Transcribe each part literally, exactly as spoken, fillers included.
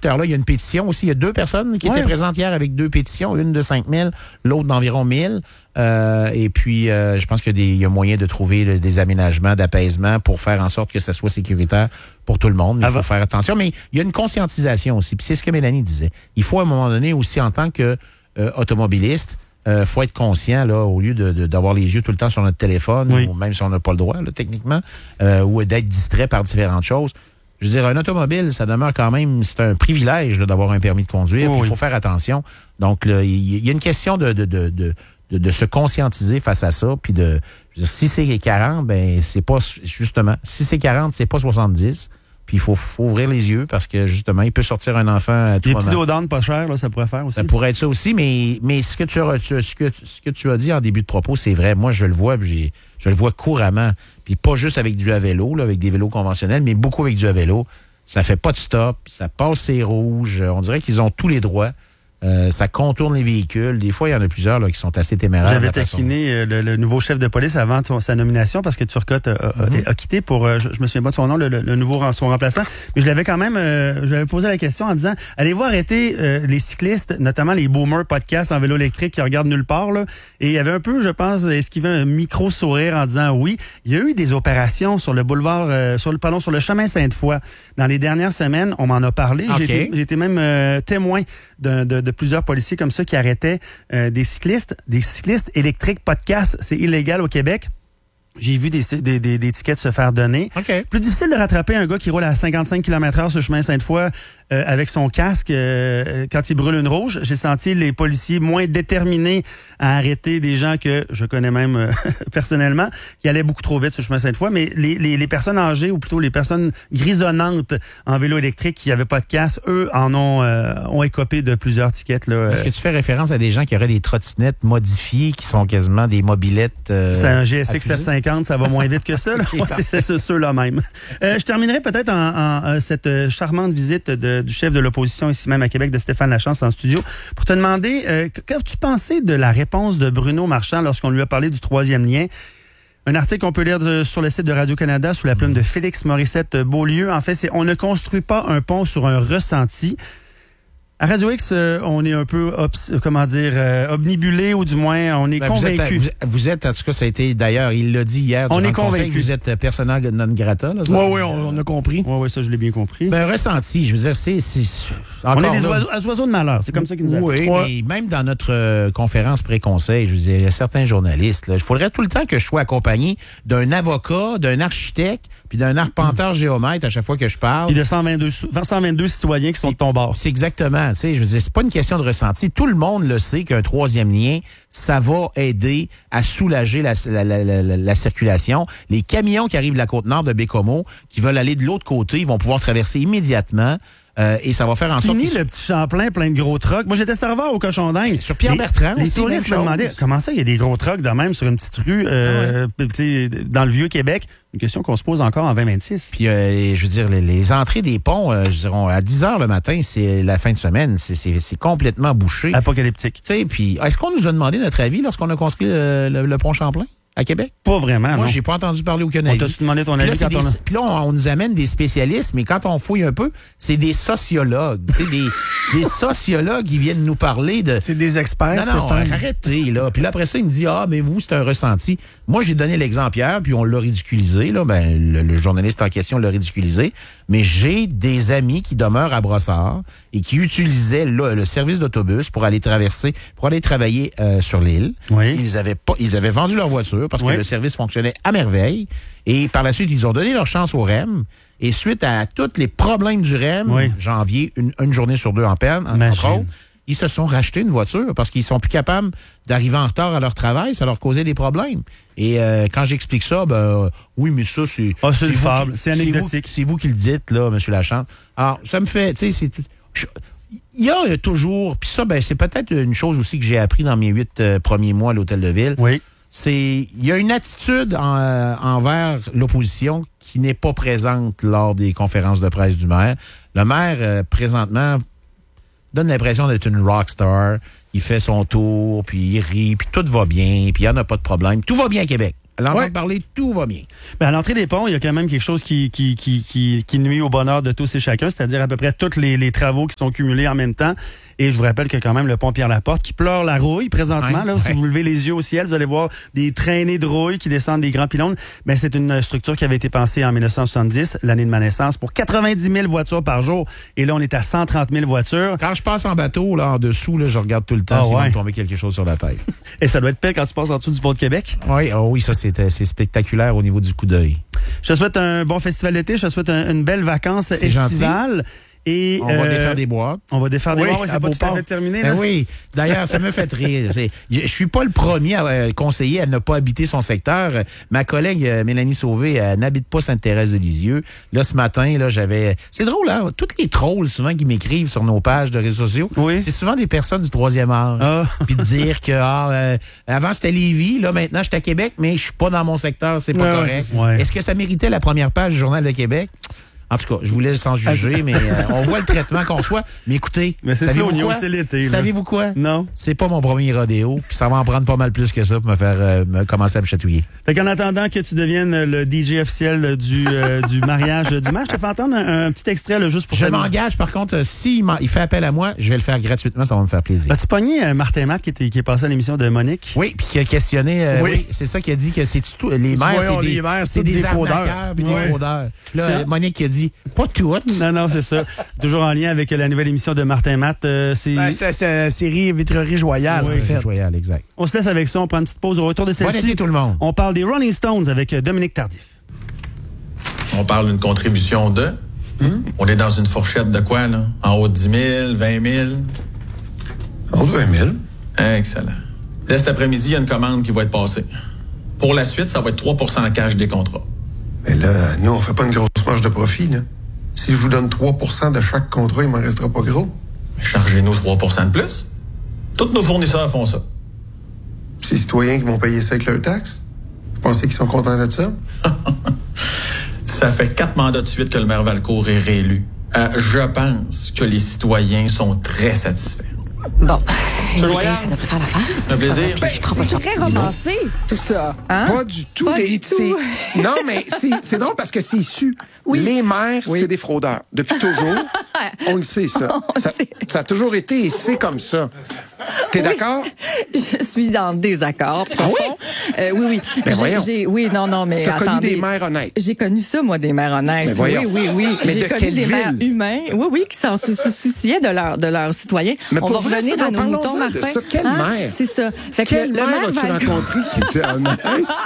secteur-là. Il y a une pétition aussi. Il y a deux personnes qui ouais. étaient présentes hier avec deux pétitions, une de cinq mille, l'autre d'environ mille. Euh, et puis, euh, je pense qu'il y a, des, il y a moyen de trouver là, des aménagements, d'apaisement pour faire en sorte que ça soit sécuritaire pour tout le monde. Il faut faire attention. Mais il y a une conscientisation aussi. Puis c'est ce que Mélanie disait. Il faut à un moment donné aussi, en tant que euh, automobiliste, Euh, faut être conscient, là, au lieu de, de, d'avoir les yeux tout le temps sur notre téléphone, oui. ou même si on n'a pas le droit, là, techniquement, euh, ou d'être distrait par différentes choses. Je veux dire, un automobile, ça demeure quand même, c'est un privilège là, d'avoir un permis de conduire, puis il oui. faut faire attention. Donc, il y, y a une question de, de, de, de, de, de se conscientiser face à ça, puis de, je veux dire, si c'est quarante, ben c'est pas, justement, si c'est quarante, c'est pas soixante-dix. Puis il faut, faut ouvrir les yeux parce que, justement, il peut sortir un enfant à tout Les moment. petits déodorants pas chers, là, ça pourrait faire aussi. Ça pourrait être ça aussi, mais, mais ce, que tu as, ce, que, ce que tu as dit en début de propos, c'est vrai. Moi, je le vois, j'ai, je le vois couramment. Puis pas juste avec du à vélo, là, avec des vélos conventionnels, mais beaucoup avec du à vélo. Ça fait pas de stop, ça passe ses rouges. On dirait qu'ils ont tous les droits. Euh, ça contourne les véhicules. Des fois, il y en a plusieurs là, qui sont assez téméraires. J'avais taquiné euh, le, le nouveau chef de police avant ton, sa nomination parce que Turcotte a, mm-hmm. a, a quitté pour, euh, je, je me souviens pas de son nom, le, le, le nouveau son remplaçant. Mais je l'avais quand même, euh, je lui avais posé la question en disant, allez-vous arrêter euh, les cyclistes, notamment les boomers podcasts en vélo électrique qui regardent nulle part, là. Et il y avait un peu, je pense, esquivé un micro-sourire en disant oui. Il y a eu des opérations sur le boulevard, euh, sur le, pardon, sur le chemin Sainte-Foy. Dans les dernières semaines, on m'en a parlé. Okay. J'ai, été, j'ai été même euh, témoin de, de, de plusieurs policiers comme ça qui arrêtaient euh, des cyclistes, des cyclistes électriques podcast. C'est illégal au Québec. J'ai vu des, des, des, des tickets se faire donner. Okay. Plus difficile de rattraper un gars qui roule à cinquante-cinq kilomètres heure sur le chemin Sainte-Foy euh, avec son casque euh, quand il brûle une rouge. J'ai senti les policiers moins déterminés à arrêter des gens que je connais même euh, personnellement, qui allaient beaucoup trop vite sur le chemin Sainte-Foy. Mais les, les, les personnes âgées, ou plutôt les personnes grisonnantes en vélo électrique qui n'avaient pas de casque, eux en ont, euh, ont écopé de plusieurs tickets. Là, Est-ce que tu fais référence à des gens qui auraient des trottinettes modifiées, qui sont quasiment des mobilettes euh, C'est un G S X sept cent cinquante, ça va moins vite que ça. Là. Okay, ouais, c'est, c'est ceux-là même. Euh, je terminerai peut-être en, en, en cette charmante visite de, du chef de l'opposition ici même à Québec, de Stéphane Lachance en studio, pour te demander, euh, qu'as-tu pensé de la réponse de Bruno Marchand lorsqu'on lui a parlé du troisième lien? Un article qu'on peut lire de, sur le site de Radio-Canada sous la plume de Félix Morissette-Beaulieu. En fait, c'est « On ne construit pas un pont sur un ressenti ». À Radio X, euh, on est un peu, obs, comment dire, euh, omnibulé, ou du moins, on est ben, convaincu. Vous, vous, vous êtes, en tout cas, ça a été, d'ailleurs, il l'a dit hier, on est convaincu. Vous êtes persona non grata. Oui, oui, on, on a compris. Oui, oui, ça, je l'ai bien compris. Ben, ressenti, je veux dire, c'est... c'est on est des oiseaux, oiseaux de malheur, c'est comme ça qu'ils nous appellent. Oui, ouais. Mais même dans notre euh, conférence pré-conseil, je veux dire, il y a certains journalistes, il faudrait tout le temps que je sois accompagné d'un avocat, d'un architecte, puis d'un arpenteur mmh. géomètre à chaque fois que je parle. Puis de cent vingt-deux, cent vingt-deux citoyens qui sont de ton bord. C'est exactement, tu sais, je veux dire, c'est pas une question de ressenti. Tout le monde le sait qu'un troisième lien, ça va aider à soulager la, la, la, la, la circulation. Les camions qui arrivent de la Côte-Nord de Bécomo, qui veulent aller de l'autre côté, ils vont pouvoir traverser immédiatement. Euh, et ça va faire en sorte... Fini le petit Champlain plein de gros trucks. Moi, j'étais serveur au Cochon d'Inde. Sur Pierre-Bertrand Les, les touristes me demandaient, comment ça, il y a des gros trucks de même sur une petite rue euh, ah ouais. dans le Vieux-Québec? Une question qu'on se pose encore en vingt vingt-six. Puis, euh, je veux dire, les, les entrées des ponts, euh, je dirais, à dix heures le matin, c'est la fin de semaine. C'est, c'est, c'est complètement bouché. Apocalyptique. Tu sais, puis, est-ce qu'on nous a demandé notre avis lorsqu'on a construit le, le, le pont Champlain? À Québec? Pas vraiment, Moi, non. j'ai pas entendu parler aucun avis. On t'a demandé ton avis quand des, on a... Puis là, on, on nous amène des spécialistes, mais quand on fouille un peu, c'est des sociologues. Tu sais, des, des sociologues qui viennent nous parler de... C'est des experts, non, non, Stéphane. arrêtez, là. Puis là, après ça, il me dit, ah, mais vous, c'est un ressenti. Moi, j'ai donné l'exemple hier, puis on l'a ridiculisé, là. Ben, le, le journaliste en question l'a ridiculisé. Mais j'ai des amis qui demeurent à Brossard et qui utilisaient là, le service d'autobus pour aller traverser, pour aller travailler euh, sur l'île. Oui. Ils avaient pas, ils avaient vendu leur voiture parce oui. que le service fonctionnait à merveille. Et par la suite, ils ont donné leur chance au R E M. Et suite à tous les problèmes du R E M, oui. janvier, une, une journée sur deux en peine, en contrôle, ils se sont rachetés une voiture parce qu'ils sont plus capables d'arriver en retard à leur travail. Ça leur causait des problèmes. Et euh, quand j'explique ça, ben euh, oui, mais ça, c'est... Ah, c'est, c'est une fable. Qui, c'est anecdotique. C'est vous, c'est vous qui le dites, là, M. Lachance. Alors, ça me fait... Tu sais, c'est... Il y a toujours... Puis ça, ben c'est peut-être une chose aussi que j'ai appris dans mes huit euh, premiers mois à l'Hôtel de Ville. Oui. C'est... Il y a une attitude en, euh, envers l'opposition qui n'est pas présente lors des conférences de presse du maire. Le maire, euh, présentement... donne l'impression d'être une rockstar. Il fait son tour, puis il rit, puis tout va bien, puis il n'y en a pas de problème. Tout va bien à Québec. l'entendre Ouais. parler, tout va bien. Ben, à l'entrée des ponts, il y a quand même quelque chose qui, qui, qui, qui, qui nuit au bonheur de tous et chacun, c'est-à-dire à peu près tous les, les travaux qui sont cumulés en même temps. Et je vous rappelle que quand même le pont Pierre-Laporte qui pleure la rouille présentement. Ouais, là, ouais. Si vous levez les yeux au ciel, vous allez voir des traînées de rouille qui descendent des grands pylônes. Ben, c'est une structure qui avait été pensée en dix-neuf cent soixante-dix, l'année de ma naissance, pour quatre-vingt-dix mille voitures par jour. Et là, on est à cent trente mille voitures. Quand je passe en bateau, là, en dessous, là, je regarde tout le temps Ah, s'il va ouais. me tomber quelque chose sur la tête. Et ça doit être pire quand tu passes en dessous du pont de Québec. Oui, oh oui, ça, c'est, euh, c'est spectaculaire au niveau du coup d'œil. Je te souhaite un bon festival d'été. Je te souhaite un- une belle vacance C'est estivale. Et, On va euh, défaire des boîtes. On va défaire des Oui, boîtes. Ouais, à c'est pas tout à Beauport. fait terminé. Ben Là. oui. D'ailleurs, ça me fait rire. C'est- Je je suis pas le premier à euh, conseiller à ne pas habiter son secteur. Euh, Ma collègue euh, Mélanie Sauvé elle n'habite pas Sainte-Thérèse-de-Lisieux. Là, ce matin, là, j'avais. C'est drôle, hein? Toutes les trolls, souvent, qui m'écrivent sur nos pages de réseaux sociaux, Oui. c'est souvent des personnes du troisième âge. Ah. Puis de dire que ah, euh, avant c'était Lévis, là maintenant je suis à Québec, mais je suis pas dans mon secteur, c'est pas Ouais, ouais, correct. c'est ça. Ouais. Est-ce que ça méritait la première page du Journal de Québec? En tout cas, je vous laisse sans juger, mais euh, on voit le traitement qu'on reçoit. Mais écoutez, Mais c'est savez-vous ça, quoi? c'est l'été, là. Savez-vous quoi? Non. C'est pas mon premier rodéo, puis ça va en prendre pas mal plus que ça pour me faire euh, me commencer à me chatouiller. Fait qu'en attendant que tu deviennes le D J officiel du, euh, du mariage du match, je te fais entendre un, un petit extrait là, juste pour Je t'amuser. m'engage, par contre, euh, s'il m'en- il fait appel à moi, je vais le faire gratuitement, ça va me faire plaisir. As-tu pogné euh, Martin Matt qui, était, qui est passé à l'émission de Monique? Oui, puis qui a questionné. euh, oui. Oui. c'est ça qui a dit que c'est tout. Les maires, voyons, c'est des, les maires, c'est c'est tous des, des fraudeurs. arnaqueurs puis Ouais. des fraudeurs. Puis là, C'est- euh, Monique qui a dit pas toutes. Non, non, c'est ça. Toujours en lien avec la nouvelle émission de Martin Matt. euh, c'est... Ben, c'est c'est la série Vitrerie Joyale, Oui. en fait. Joyal, exact. On se laisse avec ça, on prend une petite pause au retour de Bon celle-ci. été tout le monde. On parle des Rolling Stones avec euh, Dominique Tardif. On parle d'une contribution de. On est dans une fourchette de quoi, là? En haut de dix mille, vingt mille? En haut de vingt mille. Excellent. Dès cet après-midi, il y a une commande qui va être passée. Pour la suite, ça va être trois pour cent en cash des contrats. Mais là, nous, on fait pas une grosse marge de profit, là. Si je vous donne trois pour cent de chaque contrat, il m'en restera pas gros. Chargez-nous trois pour cent de plus. Tous nos fournisseurs font ça. C'est les citoyens qui vont payer ça avec leurs taxes. Vous pensez qu'ils sont contents de ça? Ça fait quatre mandats de suite que le maire Valcourt est réélu. Euh, je pense que les citoyens sont très satisfaits. Bon, Monsieur écoutez, Loyal, ça devrait faire l'affaire. un plaisir. Je prends pas de chance. Très romancé, tout ça. Hein? Pas du tout. Pas des- du tout. c'est- Non, mais c'est c'est drôle parce que c'est su. Les maires, c'est des fraudeurs. Depuis toujours, on le sait, ça. On ça, sait. ça a toujours été et c'est comme ça. T'es d'accord? Je suis en désaccord profond. Euh, oui, oui. Ben J'ai- voyons. j'ai- oui, non, non, mais T'as connu attendez. des maires honnêtes. J'ai connu ça, moi, des maires honnêtes. Ben voyons. Oui, oui, oui. Mais J'ai de connu quelle des maires ville? humains. Oui, oui, qui s'en sou- sou- souciaient de, leur, de leurs citoyens. Mais On pour va vrai, revenir ça, à nos parlons-en moutons, de Martin. ça. Quelle Hein? maire? C'est ça. Fait que Quelle le maire maire as-tu Valcourt- rencontré qui était honnête?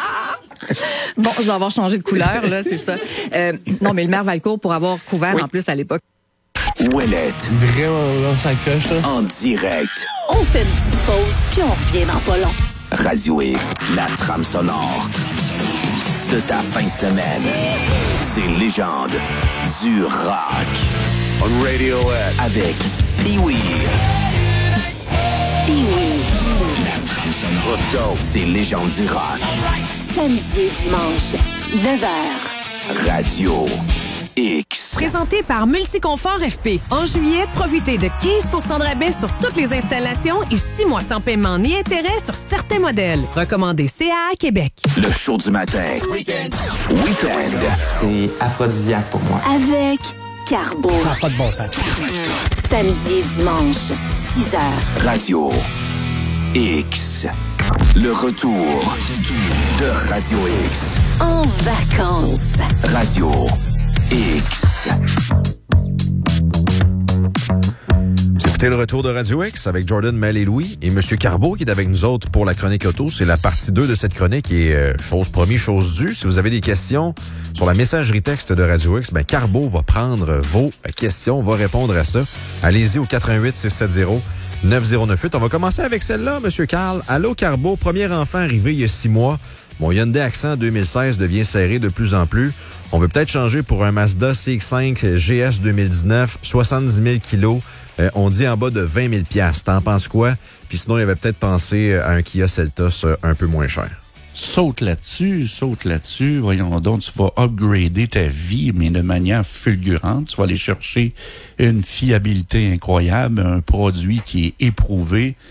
Bon, je vais avoir changé de couleur, là, c'est ça. Euh, non, mais le maire Valcourt, pour avoir couvert en plus à l'époque. Ouellette. Vraiment, dans sa coche, là. En direct. On fait une petite pause, puis on revient dans pas long. Radio X, la trame sonore de ta fin de semaine. Ces légendes du rock. On Radiohead. Avec Pee-Wee. Pee-wee. Let's go. Ces légendes du rock. Samedi et dimanche, neuf heures. Radio X. Présenté par Multiconfort F P. En juillet, profitez de quinze pour cent de rabais sur toutes les installations et six mois sans paiement ni intérêt sur certains modèles. Recommandé C A A Québec. Le show du matin. Weekend. Weekend. C'est aphrodisiaque pour moi. Avec Carbo. Ça n'a pas de bon sens. Samedi et dimanche, six heures. Radio X. Le retour de Radio X. En vacances. Radio X. Vous écoutez le retour de Radio X avec Jordan, Mel et Louis et M. Carbeau qui est avec nous autres pour la chronique auto. C'est la partie deux de cette chronique et euh, chose promise, chose due. Si vous avez des questions sur la messagerie texte de Radio X, ben Carbeau va prendre vos questions, va répondre à ça. Allez-y au quatre un huit, six sept zéro, neuf zéro neuf huit. On va commencer avec celle-là, M. Carl. Allô Carbeau, premier enfant arrivé il y a six mois. Mon Hyundai Accent deux mille seize devient serré de plus en plus. On veut peut-être changer pour un Mazda C X cinq G S deux mille dix-neuf, soixante-dix mille kilos. Euh, on dit en bas de vingt mille piastres. T'en penses quoi? Puis sinon, il avait peut-être pensé à un Kia Seltos euh, un peu moins cher. Saute là-dessus, saute là-dessus. Voyons donc, tu vas upgrader ta vie, mais de manière fulgurante. Tu vas aller chercher une fiabilité incroyable, un produit qui est éprouvé.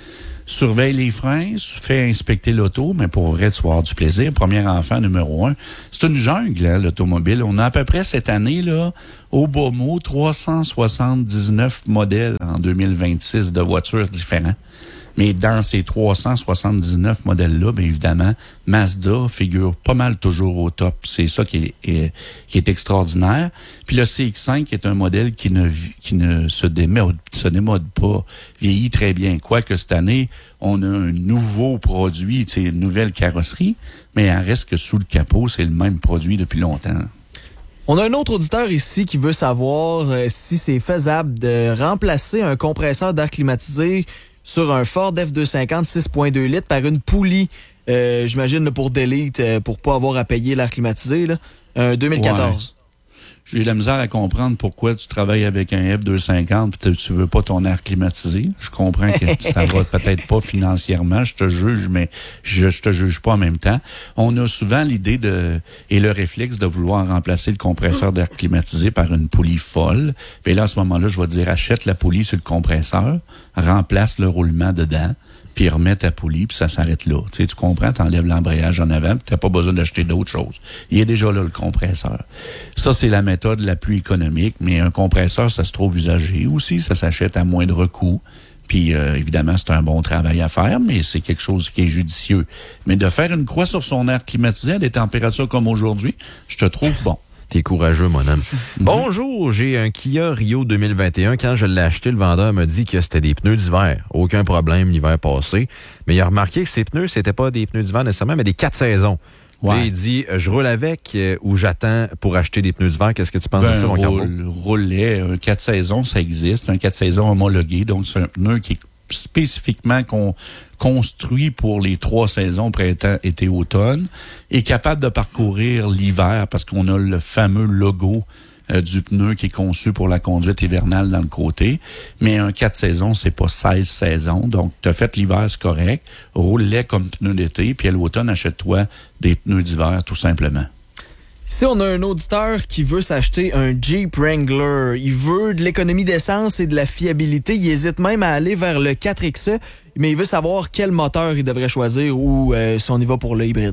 Surveille les freins, fais inspecter l'auto, mais pour vrai, tu vas avoir du plaisir. Premier enfant, numéro un. C'est une jungle, hein, l'automobile. On a à peu près cette année, là, au beau mot, trois cent soixante-dix-neuf modèles en deux mille vingt-six de voitures différents. Mais dans ces trois cent soixante-dix-neuf modèles-là, bien évidemment, Mazda figure pas mal toujours au top. C'est ça qui est, est, qui est extraordinaire. Puis le C X cinq est un modèle qui ne, qui ne se démode, se démode pas, vieillit très bien. Quoique cette année, on a un nouveau produit, tu sais, une nouvelle carrosserie, mais il en reste que sous le capot, c'est le même produit depuis longtemps. On a un autre auditeur ici qui veut savoir euh, si c'est faisable de remplacer un compresseur d'air climatisé sur un Ford F deux cent cinquante six virgule deux litres par une poulie, euh, j'imagine là, pour Delete, euh, pour pas avoir à payer l'air climatisé, là, un deux mille quatorze. Ouais. J'ai la misère à comprendre pourquoi tu travailles avec un F deux cent cinquante et tu veux pas ton air climatisé. Je comprends que ça va peut-être pas financièrement, je te juge, mais je, je te juge pas en même temps. On a souvent l'idée de et le réflexe de vouloir remplacer le compresseur d'air climatisé par une poulie folle. Puis là, à ce moment-là, je vais te dire, achète la poulie sur le compresseur, remplace le roulement dedans, puis remets ta poulie, puis ça s'arrête là. Tu sais, tu comprends, t'enlèves l'embrayage en avant, puis t'as pas besoin d'acheter d'autres choses. Il est déjà là, le compresseur. Ça, c'est la méthode la plus économique, mais un compresseur, ça se trouve usagé aussi, ça s'achète à moindre coût. Puis, euh, évidemment, c'est un bon travail à faire, mais c'est quelque chose qui est judicieux. Mais de faire une croix sur son air climatisé à des températures comme aujourd'hui, je te trouve bon. T'es courageux, mon homme. Mm-hmm. Bonjour, j'ai un Kia Rio deux mille vingt et un. Quand je l'ai acheté, le vendeur m'a dit que c'était des pneus d'hiver. Aucun problème l'hiver passé. Mais il a remarqué que ces pneus, c'était pas des pneus d'hiver nécessairement, mais des quatre saisons. Ouais. Là, il dit, je roule avec euh, ou j'attends pour acheter des pneus d'hiver. Qu'est-ce que tu penses ben, de ça, mon Carbo? Roulet, un quatre saisons, ça existe. Un quatre saisons homologué. Donc, c'est un pneu qui est spécifiquement qu'on construit pour les trois saisons, printemps, été, automne, est capable de parcourir l'hiver parce qu'on a le fameux logo euh, du pneu qui est conçu pour la conduite hivernale dans le côté. Mais un quatre saisons, c'est pas seize saisons. Donc, t'as fait l'hiver, c'est correct. Roule-les comme pneu d'été, puis à l'automne, achète-toi des pneus d'hiver, tout simplement. Ici, on a un auditeur qui veut s'acheter un Jeep Wrangler. Il veut de l'économie d'essence et de la fiabilité. Il hésite même à aller vers le quatre X E, mais il veut savoir quel moteur il devrait choisir ou euh, si on y va pour le hybride.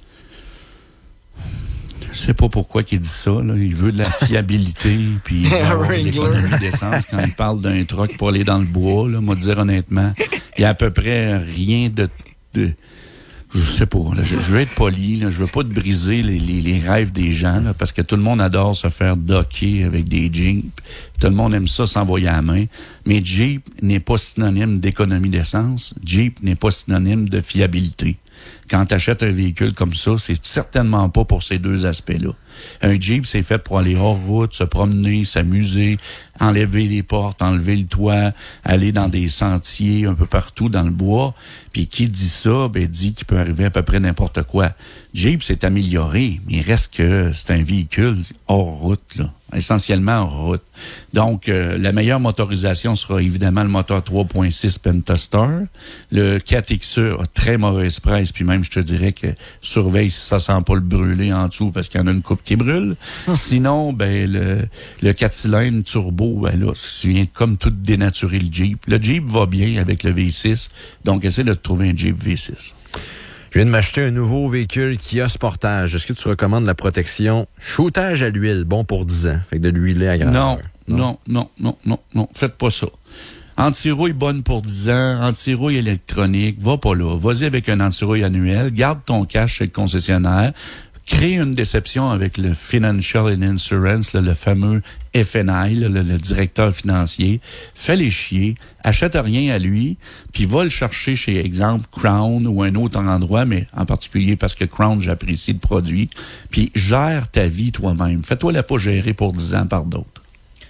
Je sais pas pourquoi il dit ça. Là. Il veut de la fiabilité puis de l'économie d'essence. Quand il parle d'un truck pour aller dans le bois, là, moi, dire honnêtement, il y a à peu près rien de... de Je sais pas. Là, je, je veux être poli. Là, je veux pas te briser les, les, les rêves des gens là, parce que tout le monde adore se faire docker avec des Jeeps. Tout le monde aime ça s'envoyer à la main. Mais Jeep n'est pas synonyme d'économie d'essence. Jeep n'est pas synonyme de fiabilité. Quand tu achètes un véhicule comme ça, c'est certainement pas pour ces deux aspects-là. Un Jeep, c'est fait pour aller hors route, se promener, s'amuser, enlever les portes, enlever le toit, aller dans des sentiers un peu partout dans le bois. Puis qui dit ça, ben dit qu'il peut arriver à peu près n'importe quoi. Jeep s'est amélioré, mais il reste que c'est un véhicule hors route, là. Essentiellement en route. Donc, euh, la meilleure motorisation sera évidemment le moteur trois point six Pentastar. Le quatre X E a très mauvaise presse, puis même, je te dirais que surveille si ça sent pas le brûler en dessous, parce qu'il y en a une coupe qui brûle. Sinon, ben le, le quatre cylindres turbo, ben là, ça vient comme tout dénaturer le Jeep. Le Jeep va bien avec le V six, donc essaie de te trouver un Jeep V six. Je viens de m'acheter un nouveau véhicule Kia Sportage. Est-ce que tu recommandes la protection shootage à l'huile, bon pour dix ans? Fait que de l'huiler à grandeur. Non, non, non, non, non, non. Faites pas ça. Anti-rouille bonne pour dix ans, anti-rouille électronique, va pas là. Vas-y avec un anti-rouille annuel, garde ton cash chez le concessionnaire, crée une déception avec le Financial and Insurance, là, le fameux F N I, là, le, le directeur financier, fais-les chier, achète rien à lui, puis va le chercher chez, exemple, Crown ou un autre endroit, mais en particulier parce que Crown, j'apprécie le produit, puis gère ta vie toi-même. Fais-toi la pas gérer pour dix ans par d'autres.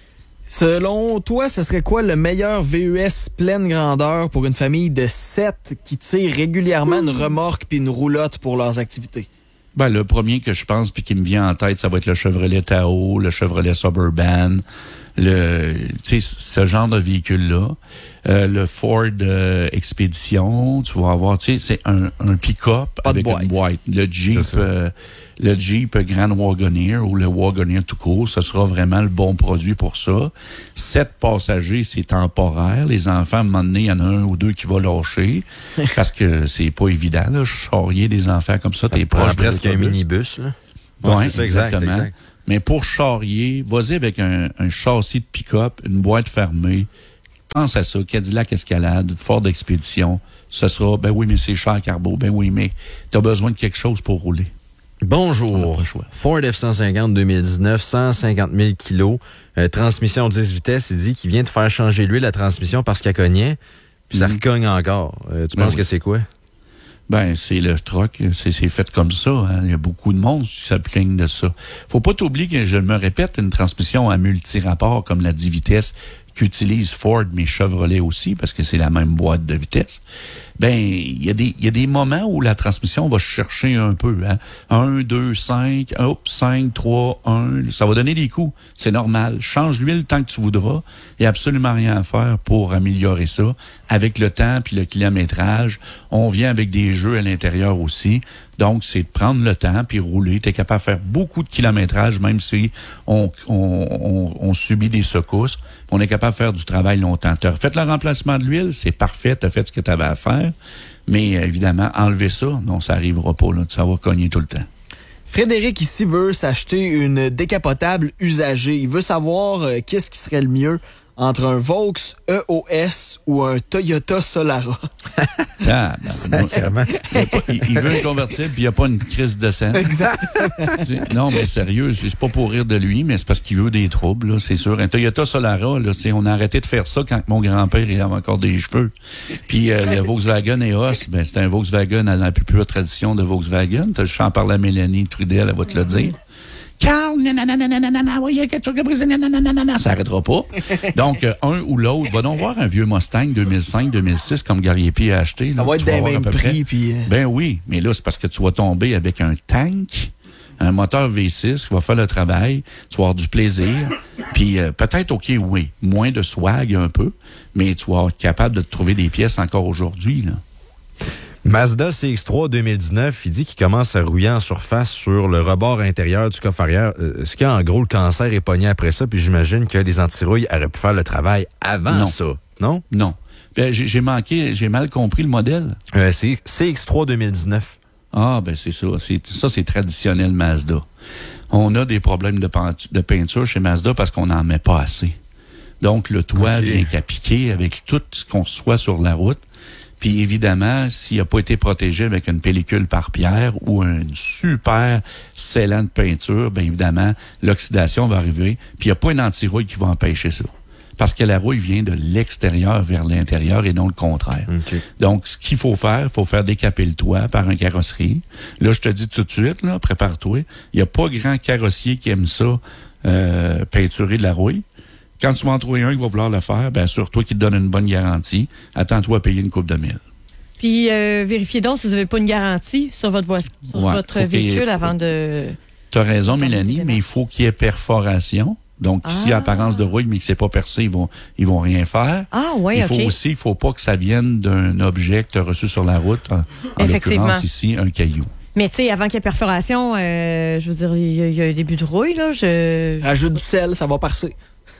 Selon toi, ce serait quoi le meilleur V U S pleine grandeur pour une famille de sept qui tire régulièrement une remorque puis une roulotte pour leurs activités? Ben, le premier que je pense puis qui me vient en tête, ça va être le Chevrolet Tahoe, le Chevrolet Suburban, le, tu sais, ce genre de véhicule-là. Euh, le Ford euh, Expedition, tu vas avoir, tu sais, c'est un, un pick-up avec une boîte. Le Jeep, euh, le Jeep Grand Wagoneer ou le Wagoneer tout court, ce sera vraiment le bon produit pour ça. Sept passagers, c'est temporaire. Les enfants, à un moment donné, il y en a un ou deux qui vont lâcher parce que c'est pas évident, là, charrier des enfants comme ça, t'es proche de presque un minibus, là. Ouais, ouais, c'est ça, exact, exactement. exact. Mais pour charrier, vas-y avec un, un châssis de pick-up, une boîte fermée. Pense à ça, Cadillac Escalade, Ford Expedition, ce sera, ben oui, mais c'est cher, Carbo, ben oui, mais t'as besoin de quelque chose pour rouler. Bonjour. Ford F cent cinquante deux mille dix-neuf, cent cinquante mille kilos, euh, transmission dix vitesses. Il dit qu'il vient de faire changer l'huile, la transmission, parce qu'elle cognait, puis ça Mm. recogne encore. Euh, tu Ben penses oui. que c'est quoi? Ben, c'est le truck, c'est, c'est fait comme ça. Hein. Il y a beaucoup de monde qui se plaignent de ça. Faut pas t'oublier que, je me répète, une transmission à multirapport comme la dix vitesses qu'utilise Ford, mais Chevrolet aussi, parce que c'est la même boîte de vitesse. Ben, il y a des, il y a des moments où la transmission va chercher un peu, hein. un, deux, cinq, hop, cinq, trois, un. Ça va donner des coups. C'est normal. Change l'huile tant que tu voudras. Il n'y a absolument rien à faire pour améliorer ça. Avec le temps puis le kilométrage, on vient avec des jeux à l'intérieur aussi. Donc, c'est de prendre le temps puis rouler. Tu es capable de faire beaucoup de kilométrage, même si on, on, on, on subit des secousses. On est capable de faire du travail longtemps. Tu as fait le remplacement de l'huile, c'est parfait. Tu as fait ce que tu avais à faire. Mais évidemment, enlever ça, non, ça n'arrivera pas. Là. Ça va cogner tout le temps. Frédéric ici veut s'acheter une décapotable usagée. Il veut savoir euh, qu'est-ce qui serait le mieux entre un Vaux E O S ou un Toyota Solara. Ah, ben, moi, il, pas, il, il veut un convertible puis il n'y a pas une crise de sang. Exact. Non, mais sérieux, c'est pas pour rire de lui, mais c'est parce qu'il veut des troubles, là, c'est sûr. Un Toyota Solara, là, c'est, on a arrêté de faire ça quand mon grand-père il avait encore des cheveux. Puis euh, le Volkswagen E O S, ben, c'était un Volkswagen à la plus pure tradition de Volkswagen. Je t'en parle à Mélanie Trudel, elle va te le dire. Carl, nanana, ouais, il y a quelque chose qui a brisé, nanana, ça n'arrêtera pas. Donc, euh, un ou l'autre, va donc voir un vieux Mustang deux mille cinq deux mille six comme Garriépi a acheté. Là, ça va être des mêmes prix. Puis... Ben oui, mais là, c'est parce que tu vas tomber avec un tank, un moteur V six qui va faire le travail, tu vas avoir du plaisir, puis euh, peut-être, OK, oui, moins de swag un peu, mais tu vas être capable de te trouver des pièces encore aujourd'hui, là. Mazda C X trois deux mille dix-neuf, il dit qu'il commence à rouiller en surface sur le rebord intérieur du coffre arrière. Euh, ce qui en gros, le cancer est pogné après ça, puis j'imagine que les antirouilles auraient pu faire le travail avant non. ça, non? Non. Ben, j'ai, j'ai manqué, j'ai mal compris le modèle. Euh, c'est C X trois deux mille dix-neuf. Ah, ben c'est ça. C'est, ça, c'est traditionnel Mazda. On a des problèmes de, peinture, de peinture chez Mazda parce qu'on n'en met pas assez. Donc, le toit okay. vient qu'à piquer avec tout ce qu'on soit sur la route. Puis évidemment, s'il n'a pas été protégé avec une pellicule par pierre ou un super scellant de peinture, bien évidemment, l'oxydation va arriver. Puis il n'y a pas une anti-rouille qui va empêcher ça. Parce que la rouille vient de l'extérieur vers l'intérieur et non le contraire. Okay. Donc, ce qu'il faut faire, il faut faire décaper le toit par un carrosserie. Là, je te dis tout de suite, là, prépare-toi. Il n'y a pas grand carrossier qui aime ça, euh, peinturer de la rouille. Quand tu vas en trouver un qui va vouloir le faire, bien, assure-toi qu'il te donne une bonne garantie. Attends-toi à payer une coupe de mille. Puis, euh, vérifiez donc si vous n'avez pas une garantie sur votre, vo- sur ouais, votre véhicule avant de... Tu as raison, Mélanie, mais il faut qu'il y ait perforation. Donc, ah. s'il y a apparence de rouille, mais que c'est pas percé, ils vont, ils vont rien faire. Ah, oui, il faut okay. aussi, il faut pas que ça vienne d'un objet que tu as reçu sur la route. En, en l'occurrence, ici, un caillou. Mais tu sais, avant qu'il y ait perforation, euh, je veux dire, il y, y a un début de rouille, là. Je... Ajoute du sel, ça va passer.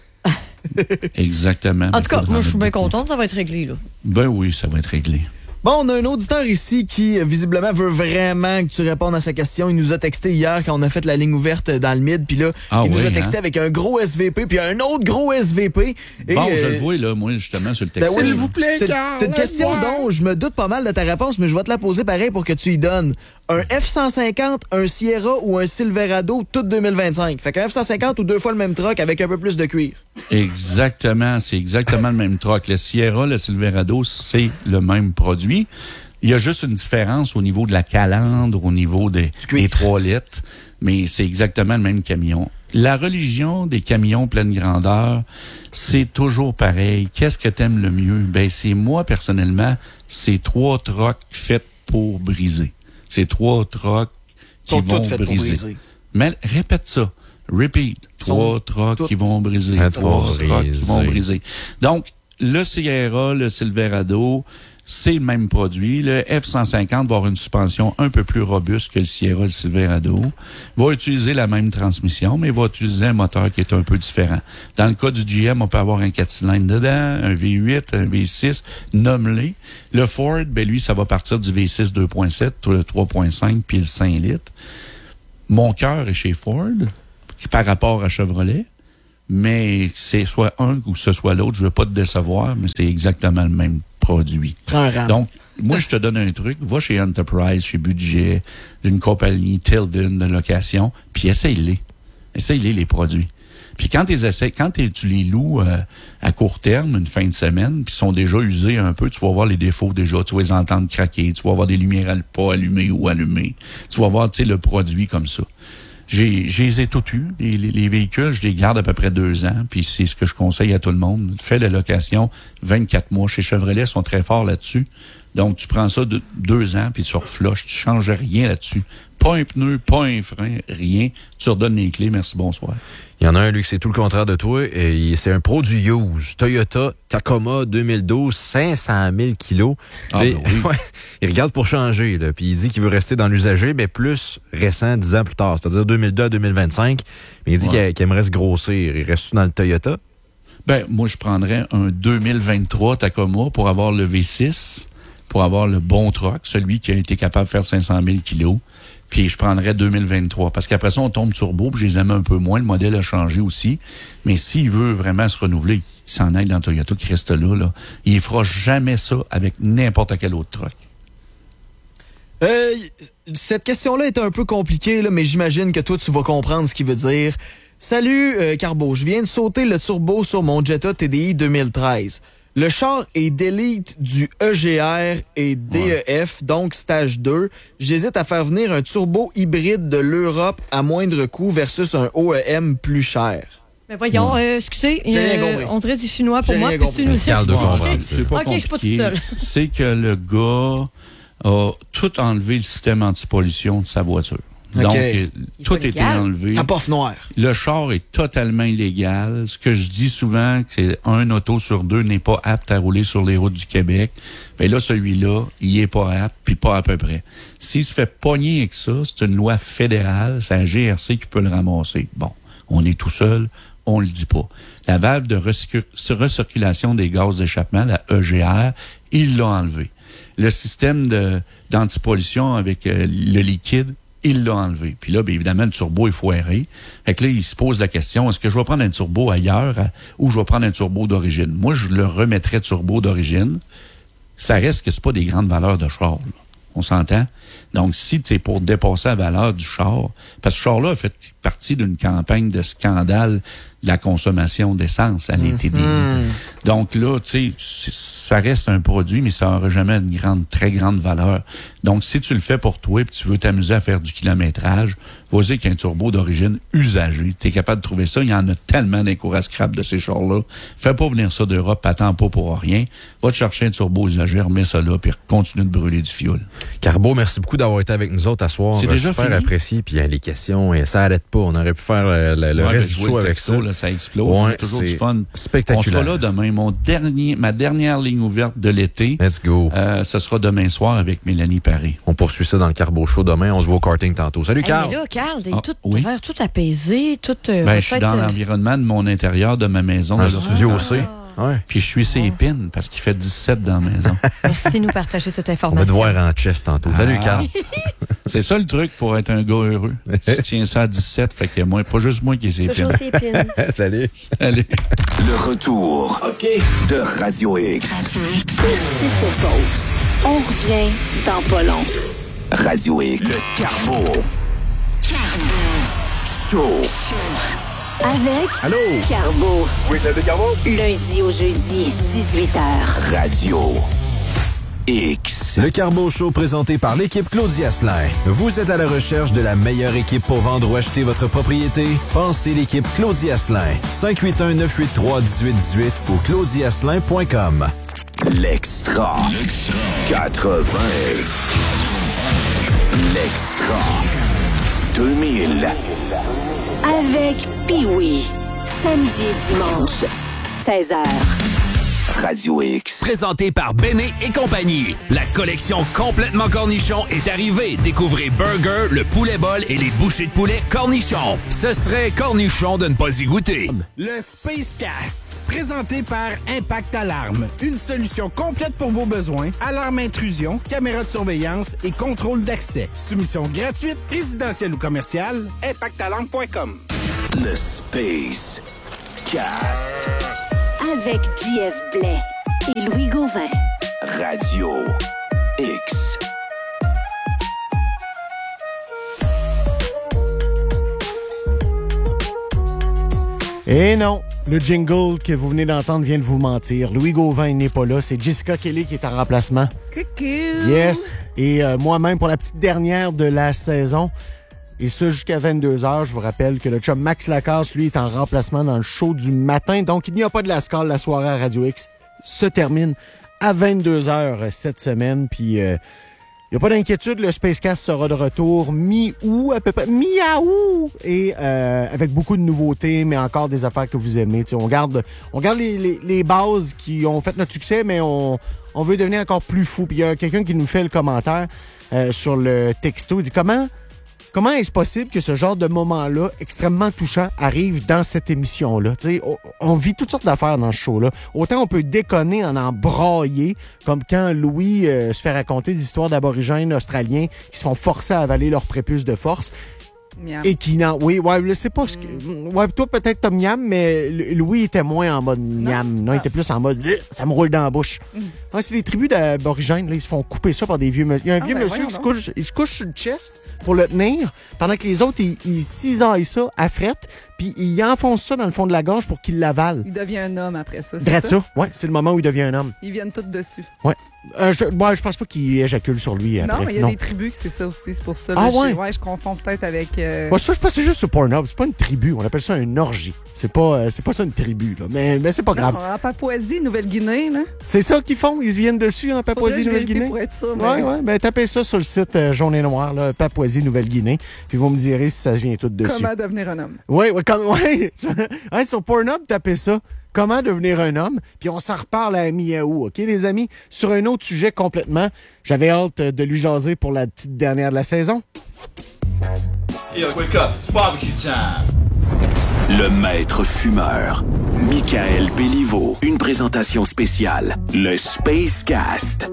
Exactement. En tout cas, moi, je suis bien contente, ça va être réglé, là. Ben oui, ça va être réglé. Bon, on a un auditeur ici qui, visiblement, veut vraiment que tu répondes à sa question. Il nous a texté hier quand on a fait la ligne ouverte dans le mid, puis là, ah il oui, nous a texté hein? avec un gros S V P, puis un autre gros S V P. Et, bon, euh, je le vois, là, moi, justement, sur le texte. Ben oui, s'il vous plaît, Carl. T'as une question dont je me doute pas mal de ta réponse, mais je vais te la poser pareil pour que tu y donnes. Un F cent cinquante, un Sierra ou un Silverado, tout deux mille vingt-cinq. Fait qu'un F cent cinquante ou deux fois le même truck avec un peu plus de cuir. Exactement, c'est exactement le même truck. Le Sierra, le Silverado, c'est le même produit. Il y a juste une différence au niveau de la calandre, au niveau des, des trois litres, mais c'est exactement le même camion. La religion des camions pleine grandeur, c'est toujours pareil. Qu'est-ce que t'aimes le mieux? Ben, c'est moi, personnellement, c'est trois trucks faits pour briser. C'est trois trucs qui vont briser. briser. Mais répète ça. Repeat. Trois trucks qui vont briser. Trois trucks qui vont briser. Donc, le Sierra, le Silverado, c'est le même produit. Le F cent cinquante va avoir une suspension un peu plus robuste que le Sierra et le Silverado. Va utiliser la même transmission, mais va utiliser un moteur qui est un peu différent. Dans le cas du G M, on peut avoir un quatre cylindres dedans, un V huit, un V six, nomme-les. Le Ford, ben lui, ça va partir du V six deux point sept, le trois point cinq, puis le cinq litres. Mon cœur est chez Ford, par rapport à Chevrolet. Mais c'est soit un ou ce soit l'autre, je veux pas te décevoir, mais c'est exactement le même produit. Donc, moi, je te donne un truc, va chez Enterprise, chez Budget, une compagnie Tilden de location, puis essaye-les. Essaye-les, les produits. Puis quand, essaies, quand tu les loues euh, à court terme, une fin de semaine, puis sont déjà usés un peu, tu vas voir les défauts déjà, tu vas les entendre craquer, tu vas voir des lumières pas allumées ou allumées. Tu vas voir, tu sais, le produit comme ça. J'ai, j'ai les ai tout eu. Les, les, les véhicules, je les garde à peu près deux ans. Puis c'est ce que je conseille à tout le monde. Fais la location vingt-quatre mois. Chez Chevrolet, ils sont très forts là-dessus. Donc, tu prends ça de deux ans, puis tu reflushes. Tu changes rien là-dessus. Pas un pneu, pas un frein, rien. Tu redonnes les clés. Merci, bonsoir. Il y en a un, lui, que c'est tout le contraire de toi. Et c'est un pro du use. Toyota Tacoma deux mille douze, cinq cent mille kilos. Ah, et, ben oui. ouais, il regarde pour changer. Là, puis il dit qu'il veut rester dans l'usager, mais plus récent, dix ans plus tard. C'est-à-dire deux mille deux à deux mille vingt-cinq. Mais il dit ouais. qu'il, qu'il aimerait se grossir. Il reste dans le Toyota? Ben, moi, je prendrais un deux mille vingt-trois Tacoma pour avoir le V six, pour avoir le bon truck, celui qui a été capable de faire cinq cent mille kilos. Puis je prendrais deux mille vingt-trois. Parce qu'après ça, on tombe turbo, puis je les aime un peu moins. Le modèle a changé aussi. Mais s'il veut vraiment se renouveler, il s'en aille dans Toyota qui reste là, là. Il fera jamais ça avec n'importe quel autre truck. Euh, cette question-là est un peu compliquée, là, mais j'imagine que toi, tu vas comprendre ce qu'il veut dire. Salut, euh, Carbo. Je viens de sauter le turbo sur mon Jetta T D I deux mille treize. Le char est d'élite du E G R et D E F, ouais. donc stage deux. J'hésite à faire venir un turbo hybride de l'Europe à moindre coût versus un O E M plus cher. Mais voyons, euh, excusez, euh, on dirait du chinois pour J'ai moi. Peux-tu nous dire? C'est pas OK, je suis pas toute seule. C'est que le gars a tout enlevé le système anti-pollution de sa voiture. Donc, okay. tout a été enlevé. À pof noir. Le char est totalement illégal. Ce que je dis souvent, c'est un auto sur deux n'est pas apte à rouler sur les routes du Québec. Ben là, celui-là, il est pas apte, puis pas à peu près. S'il se fait pogner avec ça, c'est une loi fédérale, c'est la G R C qui peut le ramasser. Bon, on est tout seul, on le dit pas. La valve de recircul- recirculation des gaz d'échappement, la E G R, il l'a enlevé. Le système de, d'antipollution avec euh, le liquide, il l'a enlevé. Puis là, bien évidemment, le turbo est foiré. Fait que là, il se pose la question, est-ce que je vais prendre un turbo ailleurs à, ou je vais prendre un turbo d'origine? Moi, je le remettrais turbo d'origine. Ça reste que c'est pas des grandes valeurs de char, là. On s'entend? Donc, si tu es pour dépasser la valeur du char, parce que ce char-là a fait partie d'une campagne de scandale de la consommation d'essence à l'été dernier. Mm-hmm. Donc là, tu sais, ça reste un produit, mais ça n'aura jamais une grande, très grande valeur. Donc, si tu le fais pour toi et tu veux t'amuser à faire du kilométrage, vas-y qu'un turbo d'origine usagée. Tu es capable de trouver ça. Il y en a tellement d'un cours à scrap de ces chars-là. Fais pas venir ça d'Europe, attends pas pour rien. Va te chercher un turbo usagé, remets ça là, puis continue de brûler du fioul. Carbo, merci beaucoup d'avoir été avec nous autres à soir. C'est déjà super fini? Apprécié. Puis hein, les questions, et ça n'arrête pas. On aurait pu faire le, le, le ouais, reste du show avec texto, ça. Là, ça explose. Ouais, toujours du fun. Spectaculaire. On sera là demain. Mon dernier, ma dernière ligne ouverte de l'été. Let's go. Euh, ce sera demain soir avec Mélanie Paré. On poursuit ça dans le Carbo Show demain. On se voit au karting tantôt. Salut, Carl. Hey, mais là, Carl, ah, tout, oui? tout apaisé, tout... Euh, ben, je suis dans euh... l'environnement de mon intérieur, de ma maison. Un studio ah. aussi. Ouais. Puis je suis ses pins parce qu'il fait dix-sept dans la maison. Merci de nous partager cette information. On va te voir en chest tantôt. Ah. Salut, Carl. C'est ça le truc pour être un gars heureux. Tu tiens ça à dix-sept, fait que moi, pas juste moi qui ai ses pins. Salut. Salut. Le retour okay. de Radio X. Petite pause. On revient dans pas long. Radio X. Le Carbo. Carbo. Show. Avec Allô? Carbo. Oui, c'est Carbo. Lundi au jeudi, dix-huit heures. Radio X. Le Carbo Show présenté par l'équipe Claudia Asselin. Vous êtes à la recherche de la meilleure équipe pour vendre ou acheter votre propriété? Pensez l'équipe Claudia Asselin. cinq huit un, neuf huit trois, un huit un huit ou claudia asselin point com. L'extra. quatre-vingts. L'extra. deux mille. avec Pee-Wee. Samedi et dimanche, seize heures. Radio X. Présenté par Béné et compagnie. La collection complètement cornichon est arrivée. Découvrez Burger, le poulet bol et les bouchées de poulet cornichon. Ce serait cornichon de ne pas y goûter. Le Spacecast, présenté par Impact Alarme. Une solution complète pour vos besoins. Alarme intrusion, caméra de surveillance et contrôle d'accès. Soumission gratuite, résidentielle ou commerciale. impact alarme point com. Le Space Cast. Avec J F Blais et Louis Gauvin. Radio X. Et non, le jingle que vous venez d'entendre vient de vous mentir. Louis Gauvin n'est pas là, c'est Jessica Kelly qui est en remplacement. Coucou! Yes, et euh, moi-même pour la petite dernière de la saison. Et ça, jusqu'à vingt-deux heures, je vous rappelle que le chum Max Lacasse, lui, est en remplacement dans le show du matin. Donc, il n'y a pas de Lascar. La soirée à Radio X se termine à vingt-deux heures cette semaine. Puis, euh, il n'y a pas d'inquiétude, le Spacecast sera de retour mi-août, à peu près, mi-août, et euh, avec beaucoup de nouveautés, mais encore des affaires que vous aimez. T'sais, on garde, on garde les, les, les bases qui ont fait notre succès, mais on, on veut devenir encore plus fou. Puis, il y a quelqu'un qui nous fait le commentaire euh, sur le texto. Il dit « Comment... » Comment est-ce possible que ce genre de moment-là, extrêmement touchant, arrive dans cette émission-là? T'sais, on, on vit toutes sortes d'affaires dans ce show-là. Autant on peut déconner en en brailler, comme quand Louis euh, se fait raconter des histoires d'aborigènes australiens qui se font forcer à avaler leur prépuce de force. Miam. Et qui n'en... Oui, ouais, je sais pas ce que... Mm. Ouais, toi, peut-être t'as miam, mais Louis était moins en mode miam. Non, non il était plus en mode... Ça me roule dans la bouche. Mm. Ouais, c'est des tribus d'aborigènes, là, ils se font couper ça par des vieux... Il y a un ah, vieux ben monsieur qui se couche, il se couche sur le chest pour le tenir, pendant que les autres, ils, ils cisaillent ça à frette, puis ils enfoncent ça dans le fond de la gorge pour qu'il l'avale. Il devient un homme après ça, c'est Drette ça? ça, ouais, c'est le moment où il devient un homme. Ils viennent tous dessus. Ouais. Euh, je, ouais, je pense pas qu'il éjacule sur lui après. Non, mais il y a non. des tribus que c'est ça aussi, c'est pour ça. Ah là, ouais? Je, ouais, je confonds peut-être avec... Euh... Moi, ça, je pense que c'est juste sur Pornhub. C'est pas une tribu, on appelle ça une orgie. C'est pas, euh, c'est pas ça une tribu, là. Mais, mais c'est pas grave. Non, en Papouasie, Nouvelle-Guinée, là. C'est ça qu'ils font, ils se viennent dessus en Papouasie, Nouvelle-Guinée. Pour être ça, mais... Ouais, ouais, ben tapez ça sur le site euh, jaune et noir, là, Papouasie, Nouvelle-Guinée, puis vous me direz si ça vient tout dessus. Comment devenir un homme. Oui, ouais, comme, ouais, ouais, sur Pornhub, tapez ça. Comment devenir un homme, puis on s'en reparle à mi-août, OK, les amis? Sur un autre sujet complètement, j'avais hâte de lui jaser pour la petite dernière de la saison. Hey, wake up, it's barbecue time! Le maître fumeur, Michael Béliveau. Une présentation spéciale, le Spacecast.